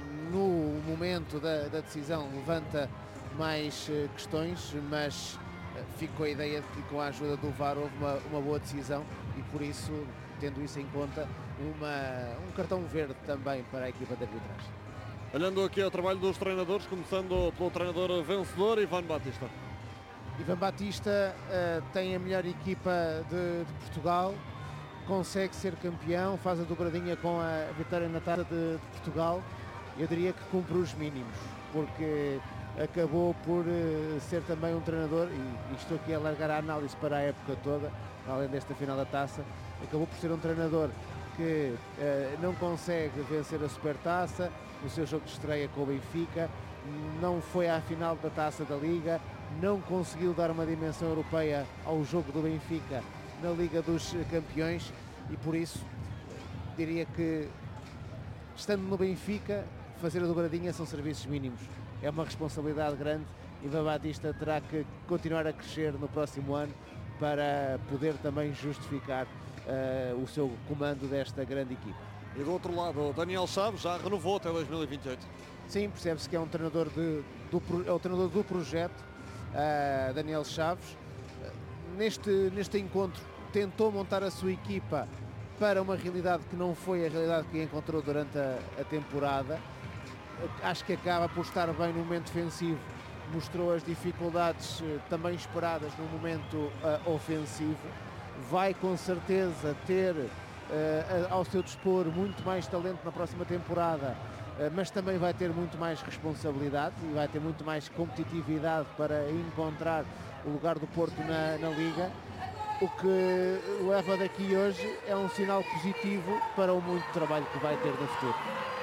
no momento da, da decisão levanta mais uh, questões, mas uh, fico com a ideia de que com a ajuda do V A R houve uma, uma boa decisão e por isso, tendo isso em conta, uma, um cartão verde também para a equipa de arbitragem. Olhando aqui ao trabalho dos treinadores, começando pelo treinador vencedor, Ivan Batista. Ivan Batista uh, tem a melhor equipa de, de Portugal, consegue ser campeão, faz a dobradinha com a vitória na Taça de, de Portugal. Eu diria que cumpre os mínimos, porque acabou por uh, ser também um treinador, e, e estou aqui a largar a análise para a época toda, além desta final da Taça, acabou por ser um treinador que uh, não consegue vencer a Supertaça, o seu jogo de estreia com o Benfica, não foi à final da Taça da Liga, não conseguiu dar uma dimensão europeia ao jogo do Benfica na Liga dos Campeões e por isso diria que, estando no Benfica, fazer a dobradinha são serviços mínimos. É uma responsabilidade grande e Ivan Batista terá que continuar a crescer no próximo ano para poder também justificar uh, o seu comando desta grande equipa. E do outro lado, Daniel Chaves já renovou até dois mil e vinte e oito. Sim, percebe-se que é um treinador, de, do, é o treinador do projeto, uh, Daniel Chaves. Uh, neste, neste encontro tentou montar a sua equipa para uma realidade que não foi a realidade que encontrou durante a, a temporada. Acho que acaba por estar bem no momento defensivo, mostrou as dificuldades uh, também esperadas no momento uh, ofensivo. Vai com certeza ter uh, ao seu dispor muito mais talento na próxima temporada, uh, mas também vai ter muito mais responsabilidade e vai ter muito mais competitividade para encontrar o lugar do Porto na, na Liga. O que leva daqui hoje é um sinal positivo para o muito trabalho que vai ter no futuro.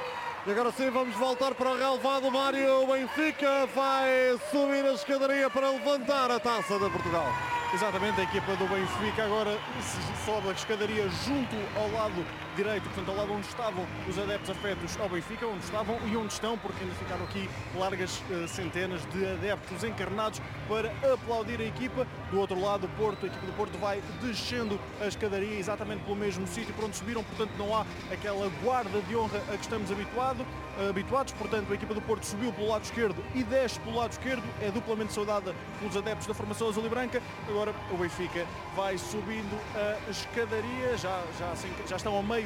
E agora sim vamos voltar para o relevado, Mário. O Benfica vai subir a escadaria para levantar a Taça de Portugal. Exatamente, a equipa do Benfica agora sobe a escadaria junto ao lado direito, portanto ao lado onde estavam os adeptos afetos ao Benfica, onde estavam e onde estão, porque ainda ficaram aqui largas uh, centenas de adeptos encarnados para aplaudir a equipa. Do outro lado, o Porto, a equipa do Porto vai descendo a escadaria exatamente pelo mesmo sítio por onde subiram, portanto não há aquela guarda de honra a que estamos habituado, uh, habituados, portanto a equipa do Porto subiu pelo lado esquerdo e desce pelo lado esquerdo, é duplamente saudada pelos adeptos da formação azul e branca. Agora o Benfica vai subindo a escadaria, já, já, assim, já estão ao meio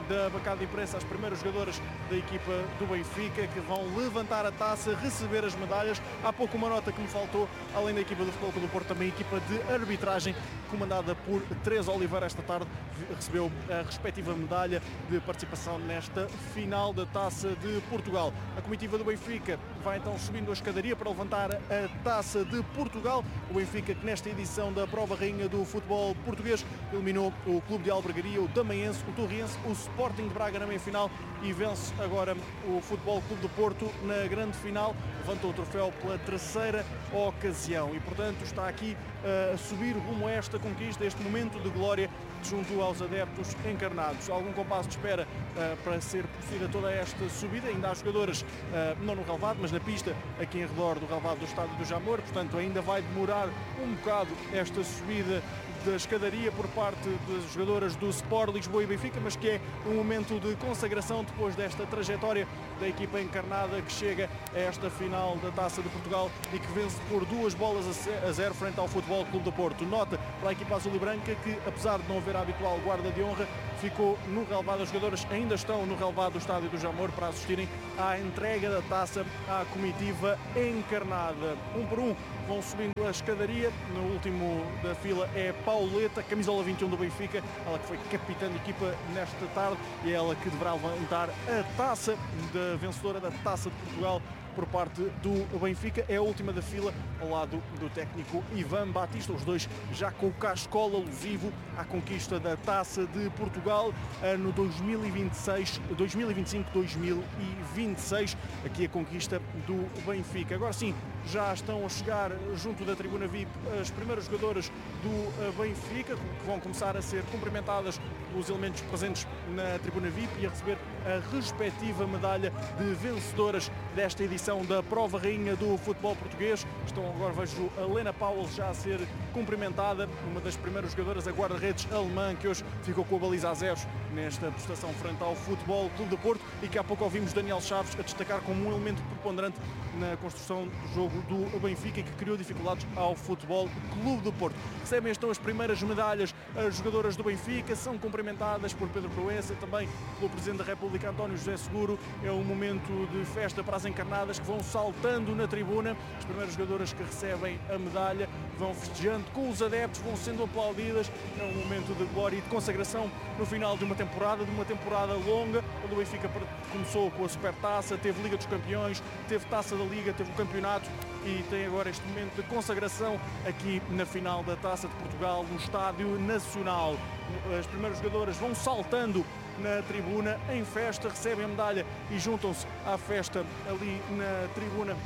da bancada de imprensa as primeiras jogadoras da equipa do Benfica, que vão levantar a taça, receber as medalhas. Há pouco uma nota que me faltou, além da equipa do Futebol Clube do Porto, também a equipa de arbitragem, comandada por Teresa Oliveira, esta tarde recebeu a respectiva medalha de participação nesta final da Taça de Portugal. A comitiva do Benfica vai então subindo a escadaria para levantar a Taça de Portugal. O Benfica, que nesta edição da Prova Rainha do futebol português eliminou o Clube de Albergaria, o Damaense, o Torriense, o Sporting de Braga na meia-final e vence agora o Futebol Clube do Porto na grande final. Levantou o troféu pela terceira ocasião e, portanto, está aqui uh, a subir rumo a esta conquista, este momento de glória junto aos adeptos encarnados. Algum compasso de espera uh, para ser possível toda esta subida. Ainda há jogadoras, uh, não no relvado, mas na pista, aqui em redor do relvado do Estádio do Jamor. Portanto, ainda vai demorar um bocado esta subida da escadaria por parte das jogadoras do Sport Lisboa e Benfica, mas que é um momento de consagração depois desta trajetória da equipa encarnada que chega a esta final da Taça de Portugal e que vence por duas bolas a zero frente ao Futebol Clube do Porto. Nota para a equipa azul e branca que, apesar de não haver a habitual guarda de honra, ficou no relvado. As jogadoras ainda estão no relvado do Estádio do Jamor para assistirem à entrega da taça à comitiva encarnada. Um por um vão subindo a escadaria. No último da fila é Pauleta, camisola vinte e um do Benfica, ela que foi capitã de equipa nesta tarde e é ela que deverá levantar a taça da vencedora da Taça de Portugal por parte do Benfica. É a última da fila ao lado do técnico Ivan Batista, os dois já com o cascola alusivo à conquista da Taça de Portugal ano dois mil e vinte e seis, dois mil e vinte e cinco, dois mil e vinte e seis, aqui a conquista do Benfica. Agora sim, já estão a chegar junto da tribuna V I P as primeiras jogadoras do Benfica, que vão começar a ser cumprimentadas pelos elementos presentes na tribuna V I P e a receber a respectiva medalha de vencedoras desta edição da Prova Rainha do futebol português. Estão agora, vejo a Lena Powell já a ser cumprimentada, uma das primeiras jogadoras, a guarda-redes alemã, que hoje ficou com a baliza a zeros nesta prestação frente ao Futebol Clube do Porto e que há pouco ouvimos Daniel Chaves a destacar como um elemento preponderante na construção do jogo do Benfica e que criou dificuldades ao Futebol Clube do Porto. Recebem então as primeiras medalhas as jogadoras do Benfica, são cumprimentadas por Pedro Proença, também pelo Presidente da República António José Seguro. É um momento de festa para as encarnadas que vão saltando na tribuna. As primeiras jogadoras que recebem a medalha vão festejando com os adeptos, vão sendo aplaudidas. É um momento de glória e de consagração no final de uma temporada, de uma temporada longa, onde o Benfica começou com a Supertaça, teve Liga dos Campeões, teve Taça da Liga, teve o campeonato e tem agora este momento de consagração aqui na final da Taça de Portugal no Estádio Nacional. As primeiras jogadoras vão saltando na tribuna em festa, recebem a medalha e juntam-se à festa ali na tribuna.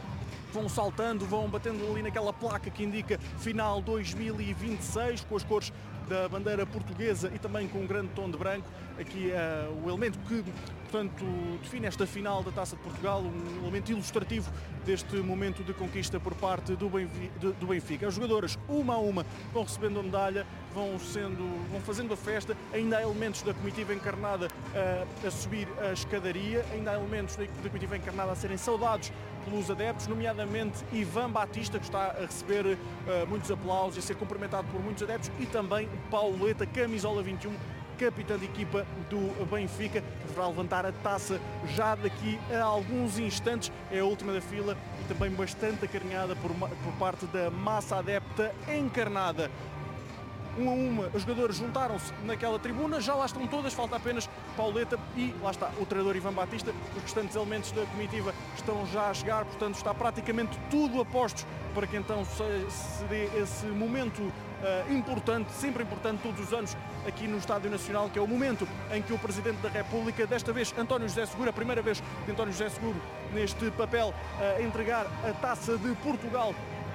Vão saltando, vão batendo ali naquela placa que indica final dois mil e vinte e seis, com as cores da bandeira portuguesa e também com um grande tom de branco. Aqui é uh, o elemento que, portanto, define esta final da Taça de Portugal, um elemento ilustrativo deste momento de conquista por parte do Benfica. Do Benfica. As jogadoras, uma a uma, vão recebendo a medalha, vão, sendo, vão fazendo a festa. Ainda há elementos da comitiva encarnada uh, a subir a escadaria, ainda há elementos da comitiva encarnada a serem saudados pelos adeptos, nomeadamente Ivan Batista, que está a receber uh, muitos aplausos e a ser cumprimentado por muitos adeptos, e também Pauleta, camisola vinte e um, capitã de equipa do Benfica, que deverá levantar a taça já daqui a alguns instantes. É a última da fila e também bastante acarinhada por, por parte da massa adepta encarnada. uma a uma, as jogadoras juntaram-se naquela tribuna, já lá estão todas, falta apenas Pauleta e lá está o treinador Ivan Batista. Os restantes elementos da comitiva estão já a chegar, portanto está praticamente tudo a postos para que então se, se dê esse momento uh, importante, sempre importante todos os anos aqui no Estádio Nacional, que é o momento em que o Presidente da República, desta vez António José Seguro, a primeira vez de António José Seguro neste papel, uh, entregar a Taça de Portugal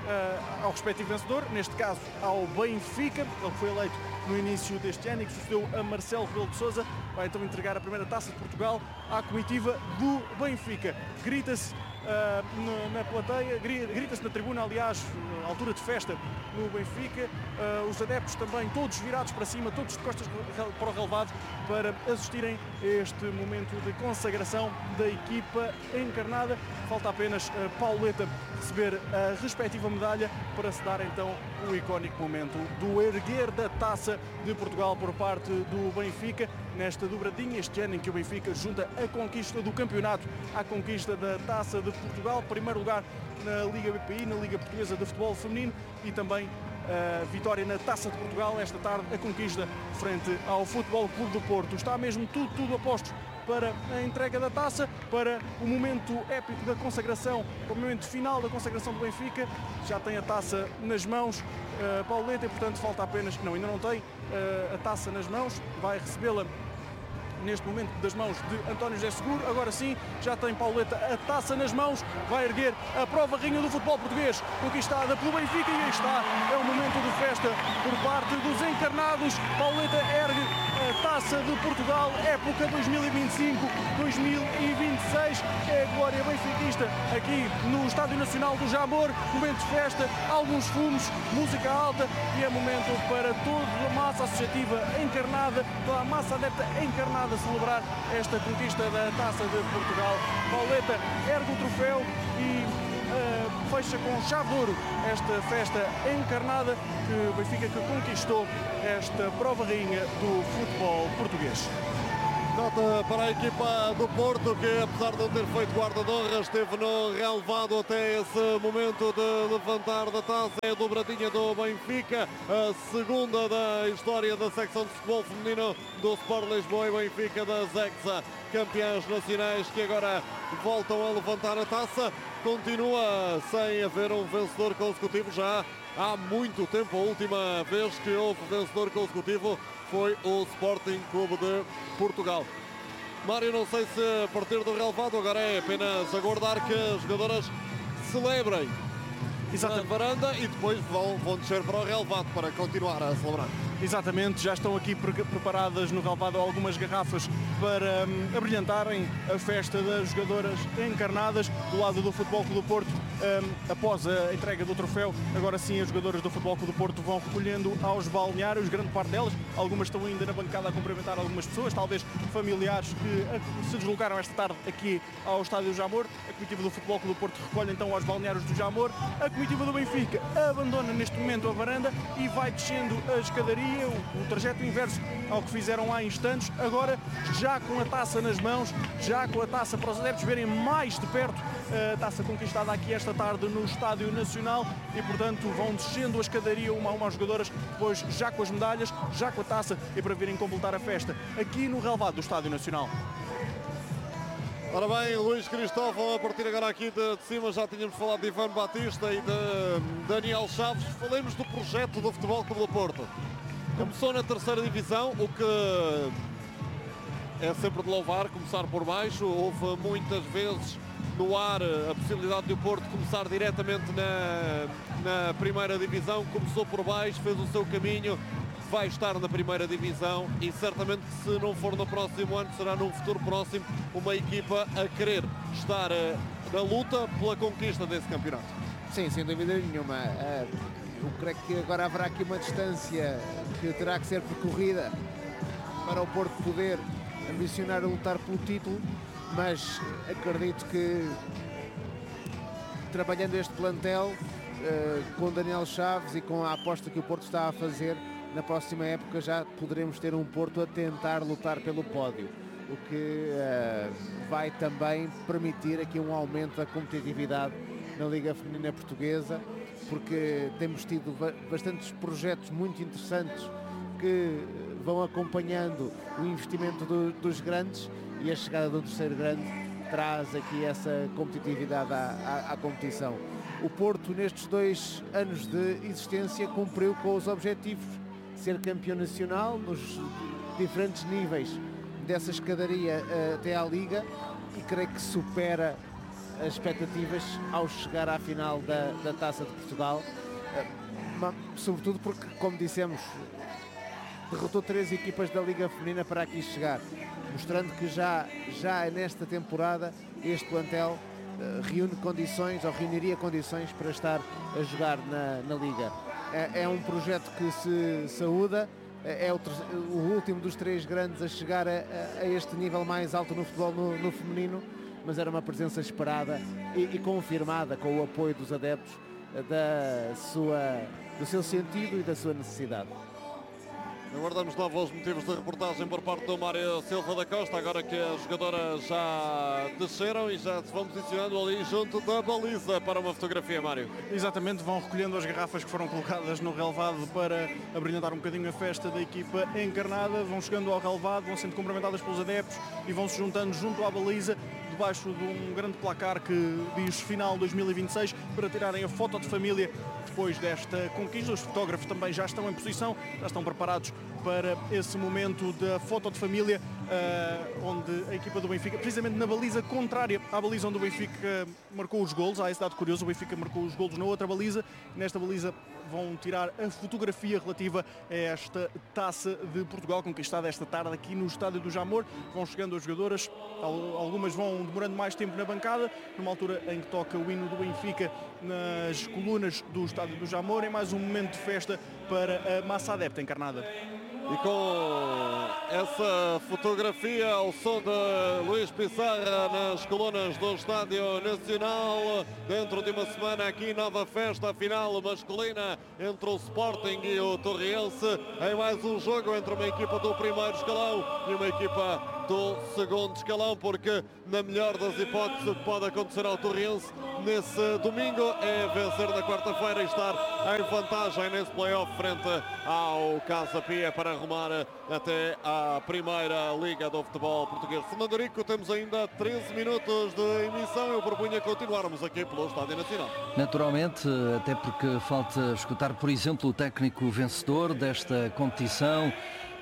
Uh, ao respectivo vencedor, neste caso ao Benfica, ele foi eleito no início deste ano e que sucedeu a Marcelo Rebelo de Sousa. Vai então entregar a primeira Taça de Portugal à comitiva do Benfica. Grita-se uh, na plateia, grita-se na tribuna, aliás, à altura de festa no Benfica. Uh, os adeptos também, todos virados para cima, todos de costas para o relevado, para assistirem a este momento de consagração da equipa encarnada. Falta apenas uh, Pauleta receber a respectiva medalha para se dar então o icónico momento do erguer da Taça de Portugal por parte do Benfica, nesta dobradinha este ano em que o Benfica junta a conquista do campeonato à conquista da Taça de Portugal, primeiro lugar na Liga B P I, na Liga Portuguesa de Futebol Feminino, e também a vitória na Taça de Portugal esta tarde, a conquista frente ao Futebol Clube do Porto. Está mesmo tudo, tudo a postos para a entrega da taça, para o momento épico da consagração, para o momento final da consagração do Benfica. Já tem a taça nas mãos, uh, Pauleta, e portanto falta apenas, não, ainda não tem uh, a taça nas mãos, vai recebê-la neste momento das mãos de António José Seguro. Agora sim, já tem Pauleta a taça nas mãos, vai erguer a prova rainha do futebol português, conquistada pelo Benfica, e aí está, é um momento de festa por parte dos encarnados. Pauleta ergue a Taça de Portugal, época dois mil e vinte e cinco dois mil e vinte e seis, é a glória benfiquista aqui no Estádio Nacional do Jamor. Momento de festa, alguns fumos, música alta, e é momento para toda a massa associativa encarnada, toda a massa adepta encarnada, celebrar esta conquista da Taça de Portugal. Pauleta ergue o troféu e uh, fecha com chave de ouro esta festa encarnada que o Benfica que conquistou esta prova rainha do futebol português. Nota para a equipa do Porto, que apesar de não ter feito guarda de honra, esteve no relevado até esse momento de levantar da taça. É a dobradinha do Benfica, a segunda da história da secção de futebol feminino do Sport Lisboa, e Benfica das Hexa, campeãs nacionais, que agora voltam a levantar a taça. Continua sem haver um vencedor consecutivo já há muito tempo. A última vez que houve vencedor consecutivo foi o Sporting Clube de Portugal. Mário, não sei se a partir do relevado agora é apenas aguardar que as jogadoras celebrem na varanda e depois vão, vão descer para o relevado para continuar a celebrar. Exatamente, já estão aqui pre preparadas no relevado algumas garrafas para um, abrilhantarem a festa das jogadoras encarnadas do lado do Futebol Clube do Porto. Um, após a entrega do troféu, agora sim as jogadoras do Futebol Clube do Porto vão recolhendo aos balneários, grande parte delas. Algumas estão ainda na bancada a cumprimentar algumas pessoas, talvez familiares que se deslocaram esta tarde aqui ao Estádio Jamor. A comitiva do Futebol Clube do Porto recolhe então aos balneários do Jamor. A comitiva do Benfica abandona neste momento a varanda e vai descendo a escadaria, o, o trajeto inverso ao que fizeram há instantes, agora já com a taça nas mãos, já com a taça para os adeptos verem mais de perto a taça conquistada aqui esta tarde no Estádio Nacional, e portanto vão descendo a escadaria uma a uma as jogadoras, depois já com as medalhas, já com a taça, e para virem completar a festa aqui no relevado do Estádio Nacional. Ora bem, Luís Cristóvão, a partir agora aqui de, de cima, já tínhamos falado de Ivan Batista e de Daniel Chaves. Falemos do projeto do Futebol Clube do Porto. Começou na terceira divisão, o que é sempre de louvar, começar por baixo. Houve muitas vezes no ar a possibilidade de o Porto começar diretamente na, na primeira divisão. Começou por baixo, fez o seu caminho, vai estar na primeira divisão e certamente que se não for no próximo ano, será num futuro próximo uma equipa a querer estar na luta pela conquista desse campeonato. Sim, sem dúvida nenhuma. Eu creio que agora haverá aqui uma distância que terá que ser percorrida para o Porto poder ambicionar a lutar pelo título, mas acredito que trabalhando este plantel com Daniel Chaves e com a aposta que o Porto está a fazer, na próxima época já poderemos ter um Porto a tentar lutar pelo pódio, o que uh, vai também permitir aqui um aumento da competitividade na Liga Feminina Portuguesa, porque temos tido bastantes projetos muito interessantes que vão acompanhando o investimento do, dos grandes, e a chegada do terceiro grande traz aqui essa competitividade à, à, à competição. O Porto, nestes dois anos de existência, cumpriu com os objetivos: ser campeão nacional nos diferentes níveis dessa escadaria uh, até à Liga, e creio que supera as expectativas ao chegar à final da, da Taça de Portugal, uh, sobretudo porque, como dissemos, derrotou três equipas da Liga Feminina para aqui chegar, mostrando que já, já nesta temporada este plantel uh, reúne condições, ou reuniria condições para estar a jogar na, na Liga. É um projeto que se saúda, é o, o último dos três grandes a chegar a, a este nível mais alto no futebol no, no feminino, mas era uma presença esperada e, e confirmada com o apoio dos adeptos da sua, do seu sentido e da sua necessidade. Aguardamos novos motivos de reportagem por parte do Mário Silva da Costa, agora que as jogadoras já desceram e já se vão posicionando ali junto da baliza para uma fotografia, Mário. Exatamente, vão recolhendo as garrafas que foram colocadas no relevado para abrilhantar um bocadinho a festa da equipa encarnada, vão chegando ao relevado, vão sendo cumprimentadas pelos adeptos e vão se juntando junto à baliza, debaixo de um grande placar que diz final dois mil e vinte e seis, para tirarem a foto de família depois desta conquista. Os fotógrafos também já estão em posição, já estão preparados para esse momento da foto de família, uh, onde a equipa do Benfica, precisamente na baliza contrária à baliza onde o Benfica marcou os golos, há esse dado curioso, o Benfica marcou os golos na outra baliza, nesta baliza vão tirar a fotografia relativa a esta Taça de Portugal, conquistada esta tarde aqui no Estádio do Jamor. Vão chegando as jogadoras, algumas vão demorando mais tempo na bancada, numa altura em que toca o hino do Benfica nas colunas do Estádio do Jamor, em mais um momento de festa para a massa adepta encarnada. E com essa fotografia ao som de Luís Pissarra nas colunas do Estádio Nacional, dentro de uma semana aqui nova festa final masculina entre o Sporting e o Torriense, em mais um jogo entre uma equipa do primeiro escalão e uma equipa do segundo escalão, porque na melhor das hipóteses o que pode acontecer ao Torriense nesse domingo é vencer na quarta-feira e estar em vantagem nesse play-off frente ao Casa Pia para arrumar até à Primeira Liga do Futebol Português. Fernando Rico, temos ainda treze minutos de emissão. Eu propunha continuarmos aqui pelo Estádio Nacional. Naturalmente, até porque falta escutar, por exemplo, o técnico vencedor desta competição.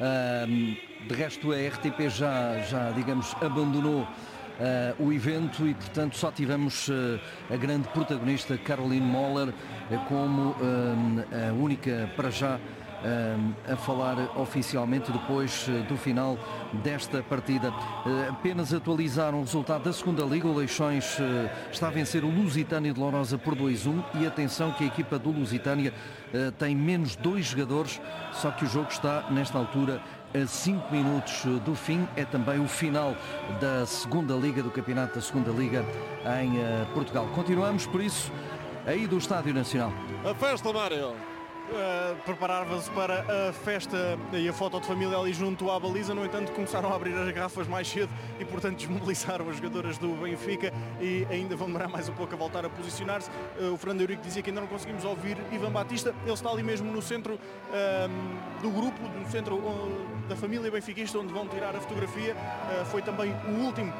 De resto, a R T P já, já digamos, abandonou Uh, o evento e, portanto, só tivemos uh, a grande protagonista Caroline Moller uh, como uh, a única, para já, uh, a falar oficialmente depois uh, do final desta partida. Uh, apenas atualizaram o resultado da segunda Liga. O Leixões uh, está a vencer o Lusitânia de Lourosa por dois a um e atenção que a equipa do Lusitânia uh, tem menos dois jogadores, só que o jogo está, nesta altura, a cinco minutos do fim. É também o final da segunda Liga, do campeonato da segunda Liga em uh, Portugal. Continuamos, por isso, aí do Estádio Nacional. A festa, Mário. Uh, preparava-se para a festa e a foto de família ali junto à baliza. No entanto, começaram a abrir as garrafas mais cedo e, portanto, desmobilizaram as jogadoras do Benfica e ainda vão demorar mais um pouco a voltar a posicionar-se. Uh, o Fernando Eurico dizia que ainda não conseguimos ouvir Ivan Batista. Ele está ali mesmo no centro uh, do grupo, no centro uh, da família benfiquista, onde vão tirar a fotografia. Uh, foi também o último,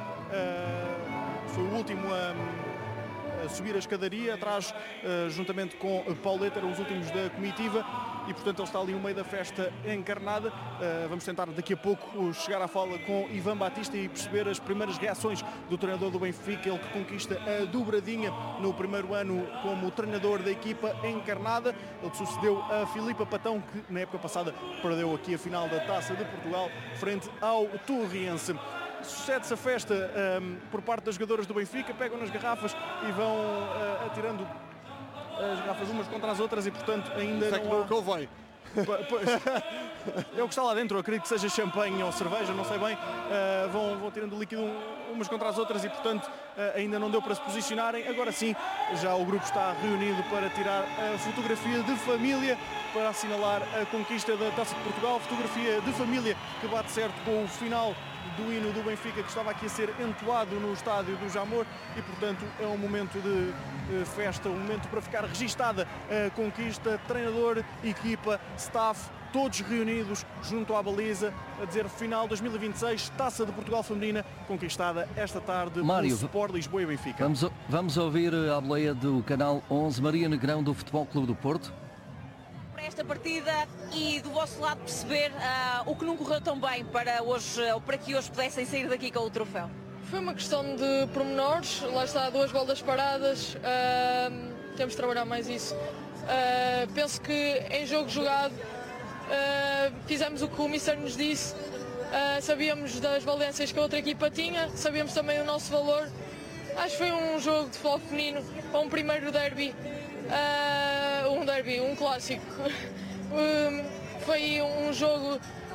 uh, foi o último um, a subir a escadaria, atrás, uh, juntamente com Pauleta, eram os últimos da comitiva e, portanto, ele está ali no meio da festa encarnada. Uh, vamos tentar daqui a pouco chegar à fala com Ivan Batista e perceber as primeiras reações do treinador do Benfica, ele que conquista a dobradinha no primeiro ano como treinador da equipa encarnada. Ele que sucedeu a Filipa Patão, que na época passada perdeu aqui a final da Taça de Portugal frente ao Torriense. Sucede-se a festa um, por parte das jogadoras do Benfica, pegam nas garrafas e vão uh, atirando as garrafas umas contra as outras e, portanto, ainda Isso não, é que não há... convém. É o que está lá dentro, eu acredito que seja champanhe ou cerveja, não sei bem. Uh, vão, vão tirando o líquido umas contra as outras e, portanto, uh, ainda não deu para se posicionarem. Agora sim, já o grupo está reunido para tirar a fotografia de família, para assinalar a conquista da Taça de Portugal. Fotografia de família que bate certo com o final do hino do Benfica, que estava aqui a ser entoado no Estádio do Jamor e, portanto, é um momento de festa, um momento para ficar registada a conquista. Treinador, equipa, staff, todos reunidos junto à baliza, a dizer final dois mil e vinte e seis, Taça de Portugal Feminina, conquistada esta tarde Mário, pelo Sport Lisboa e Benfica. Vamos, vamos ouvir a boleia do canal onze, Maria Negrão, do Futebol Clube do Porto. Esta partida e do vosso lado perceber uh, o que não correu tão bem para, hoje, uh, para que hoje pudessem sair daqui com o troféu. Foi uma questão de pormenores, lá está, duas bolas paradas, uh, temos de trabalhar mais isso. Uh, penso que em jogo jogado uh, fizemos o que o Mister nos disse, uh, sabíamos das valências que a outra equipa tinha, sabíamos também o nosso valor. Acho que foi um jogo de futebol feminino, para um primeiro derby. Uh, um derby, um clássico. um, foi um jogo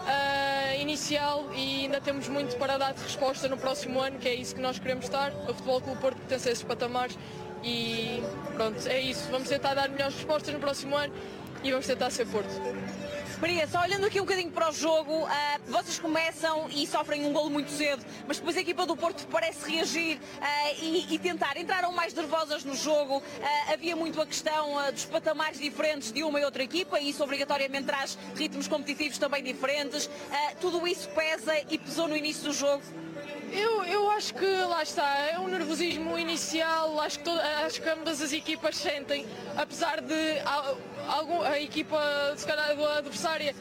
uh, inicial e ainda temos muito para dar de resposta no próximo ano, que é isso que nós queremos estar. O Futebol Clube do Porto pertence a esses patamares e pronto, é isso. Vamos tentar dar melhores respostas no próximo ano e vamos tentar ser Porto. Maria, só olhando aqui um bocadinho para o jogo, uh, vocês começam e sofrem um golo muito cedo, mas depois a equipa do Porto parece reagir uh, e, e tentar. Entraram mais nervosas no jogo, uh, havia muito a questão uh, dos patamares diferentes de uma e outra equipa e isso obrigatoriamente traz ritmos competitivos também diferentes. Uh, tudo isso pesa e pesou no início do jogo? Eu, eu acho que lá está, é um nervosismo inicial, acho que, todo, acho que ambas as equipas sentem, apesar de a, algum, a equipa se calhar, do adversária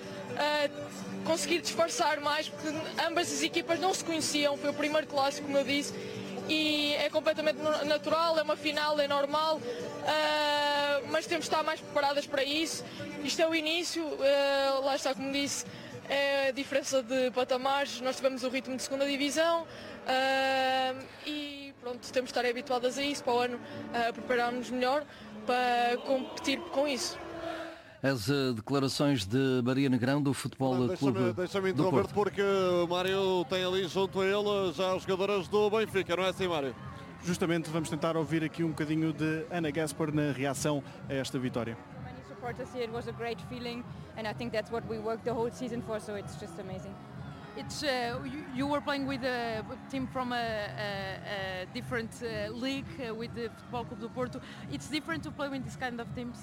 uh, conseguir disfarçar mais, porque ambas as equipas não se conheciam, foi o primeiro clássico, como eu disse, e é completamente natural, é uma final, é normal, uh, mas temos de estar mais preparadas para isso. Isto é o início, uh, lá está, como disse, é a diferença de patamares, nós tivemos o ritmo de segunda divisão uh, e pronto, temos de estar habituadas a isso, para o ano uh, prepararmos melhor para competir com isso. As uh, declarações de Maria Negrão do Futebol Não, Clube deixa-me, deixa-me do interromper Porto. porque o Mário tem ali junto a ele já as jogadoras do Benfica, não é assim, Mário? Justamente vamos tentar ouvir aqui um bocadinho de Ana Gaspar na reação a esta vitória. Supporters here, it was a great feeling and I think that's what we worked the whole season for, so it's just amazing. It's uh, you, you were playing with a team from a, a, a different uh, league uh, with the Futebol Clube do Porto. It's different to play with this kind of teams.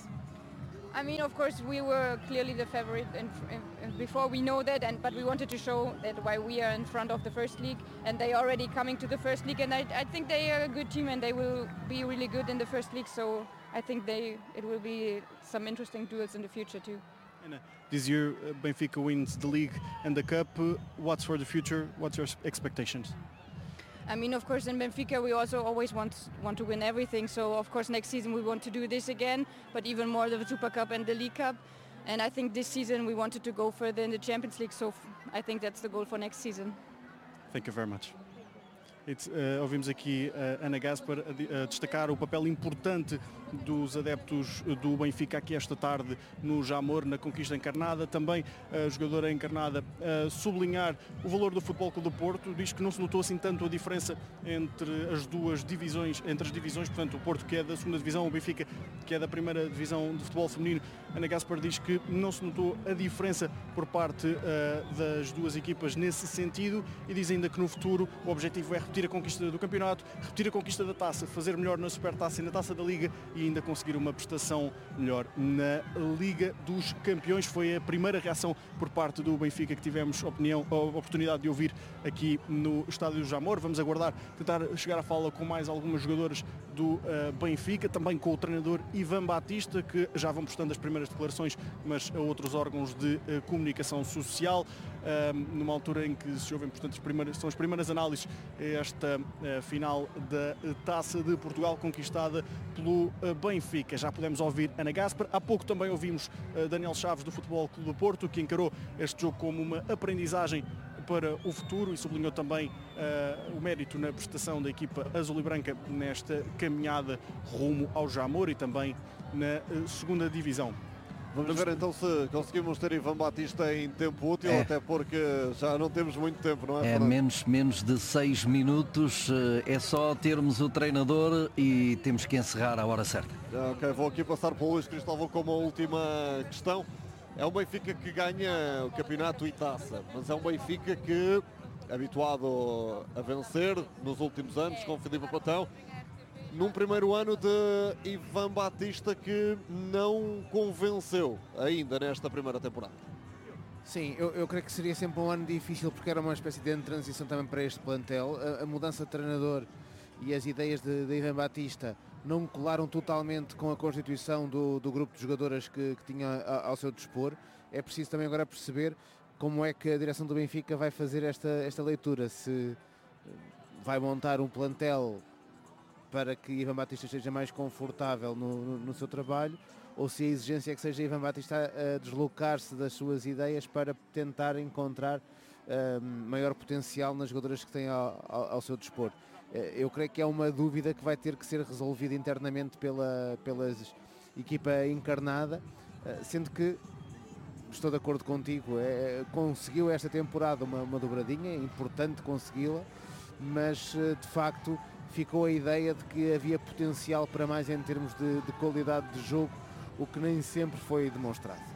I mean, of course, we were clearly the favorite, and, and before we know that, and but we wanted to show that why we are in front of the first league, and they are already coming to the first league, and I, I think they are a good team, and they will be really good in the first league. So I think they it will be some interesting duels in the future too. This year, uh, Benfica wins the league and the cup. Uh, what's for the future? What's your expectations? I mean, of course, in Benfica we also always want want to win everything. So, of course, next season we want to do this again, but even more the Super Cup and the League Cup. And I think this season we wanted to go further in the Champions League. So, I think that's the goal for next season. Thank you very much. It's, uh, ouvimos aqui a Ana Gaspar a, a destacar o papel importante dos adeptos do Benfica aqui esta tarde no Jamor, na conquista encarnada. Também a jogadora encarnada a sublinhar o valor do Futebol Clube do Porto. Diz que não se notou assim tanto a diferença entre as duas divisões, entre as divisões, portanto o Porto que é da segunda divisão, o Benfica que é da primeira divisão de futebol feminino. Ana Gaspar diz que não se notou a diferença por parte uh, das duas equipas nesse sentido e diz ainda que no futuro o objetivo é repetir a conquista do campeonato, repetir a conquista da taça, fazer melhor na Supertaça e na Taça da Liga e ainda conseguir uma prestação melhor na Liga dos Campeões. Foi a primeira reação por parte do Benfica que tivemos opinião, a oportunidade de ouvir aqui no Estádio Jamor. Vamos aguardar, tentar chegar à fala com mais algumas jogadoras do uh, Benfica, também com o treinador Ivan Batista, que já vão prestando as primeiras declarações, mas a outros órgãos de uh, comunicação social, uh, numa altura em que se ouvem, portanto, as primeiras, são as primeiras análises a esta uh, final da uh, Taça de Portugal conquistada pelo uh, Benfica. Já pudemos ouvir Ana Gaspar, há pouco também ouvimos uh, Daniel Chaves do Futebol Clube do Porto, que encarou este jogo como uma aprendizagem para o futuro e sublinhou também uh, o mérito na prestação da equipa azul e branca nesta caminhada rumo ao Jamor e também na uh, segunda divisão. Vamos ver então se conseguimos ter Ivan Batista em tempo útil, É. até porque já não temos muito tempo, não é? É Fernando? menos, menos de seis minutos, é só termos o treinador e temos que encerrar à hora certa. Já, ok, vou aqui passar para o Luís Cristóvão com uma última questão. É um Benfica que ganha o campeonato e taça, mas é um Benfica que, habituado a vencer nos últimos anos com Filipe Platão, num primeiro ano de Ivan Batista que não convenceu ainda nesta primeira temporada. Sim, eu, eu creio que seria sempre um ano difícil porque era uma espécie de ano de transição também para este plantel. A, a mudança de treinador e as ideias de, de Ivan Batista não colaram totalmente com a constituição do, do grupo de jogadoras que, que tinha ao seu dispor. É preciso também agora perceber como é que a direção do Benfica vai fazer esta, esta leitura, se vai montar um plantel para que Ivan Batista esteja mais confortável no, no, no seu trabalho, ou se a exigência é que seja Ivan Batista a deslocar-se das suas ideias para tentar encontrar uh, maior potencial nas jogadoras que tem ao, ao, ao seu dispor. Uh, eu creio que é uma dúvida que vai ter que ser resolvida internamente pela, pela equipa encarnada, uh, sendo que estou de acordo contigo, é, conseguiu esta temporada uma, uma dobradinha, é importante consegui-la, mas de facto ficou a ideia de que havia potencial para mais em termos de, de qualidade de jogo, o que nem sempre foi demonstrado.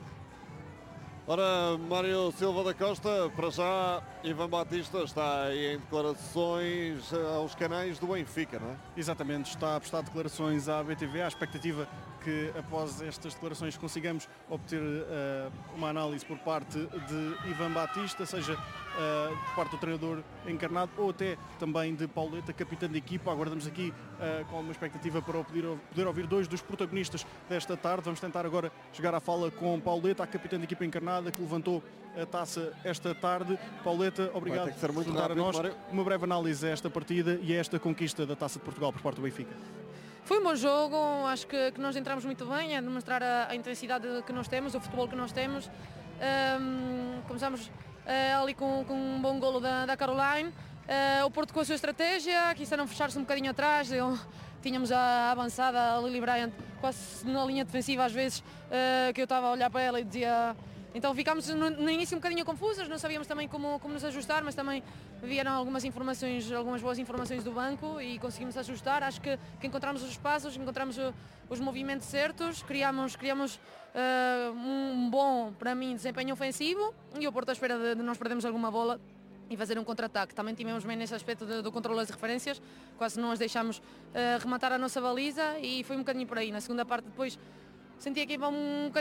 Ora, Mário Silva da Costa, para já, Ivan Batista está aí em declarações aos canais do Benfica, não é? Exatamente, está a prestar declarações à B T V, à expectativa que após estas declarações consigamos obter uh, uma análise por parte de Ivan Batista, seja uh, por parte do treinador encarnado ou até também de Pauleta, capitão da equipa. Aguardamos aqui uh, com uma expectativa para poder, poder ouvir dois dos protagonistas desta tarde. Vamos tentar agora chegar à fala com Pauleta, a capitã da equipa encarnada, que levantou a taça esta tarde. Pauleta, obrigado por juntar a nós. Uma breve análise a esta partida e a esta conquista da Taça de Portugal por parte do Benfica. Foi um bom jogo, acho que, que nós entramos muito bem a demonstrar a, a intensidade que nós temos, o futebol que nós temos. Um, começamos uh, ali com, com um bom golo da, da Caroline. Uh, o Porto com a sua estratégia, quiseram fechar-se um bocadinho atrás. Eu, tínhamos a avançada, a Lily Bryant quase na linha defensiva às vezes, uh, que eu estava a olhar para ela e dizia... Então ficámos no, no início um bocadinho confusas, não sabíamos também como, como nos ajustar, mas também vieram algumas informações, algumas boas informações do banco e conseguimos ajustar. Acho que, que encontramos os espaços, encontramos o, os movimentos certos, criamos, criamos uh, um bom, para mim, desempenho ofensivo e o Porto à espera de, de nós perdermos alguma bola e fazer um contra-ataque. Também tivemos bem nesse aspecto de, do controle das referências, quase não as deixámos uh, rematar a nossa baliza e foi um bocadinho por aí. Na segunda parte depois senti que ia um bocadinho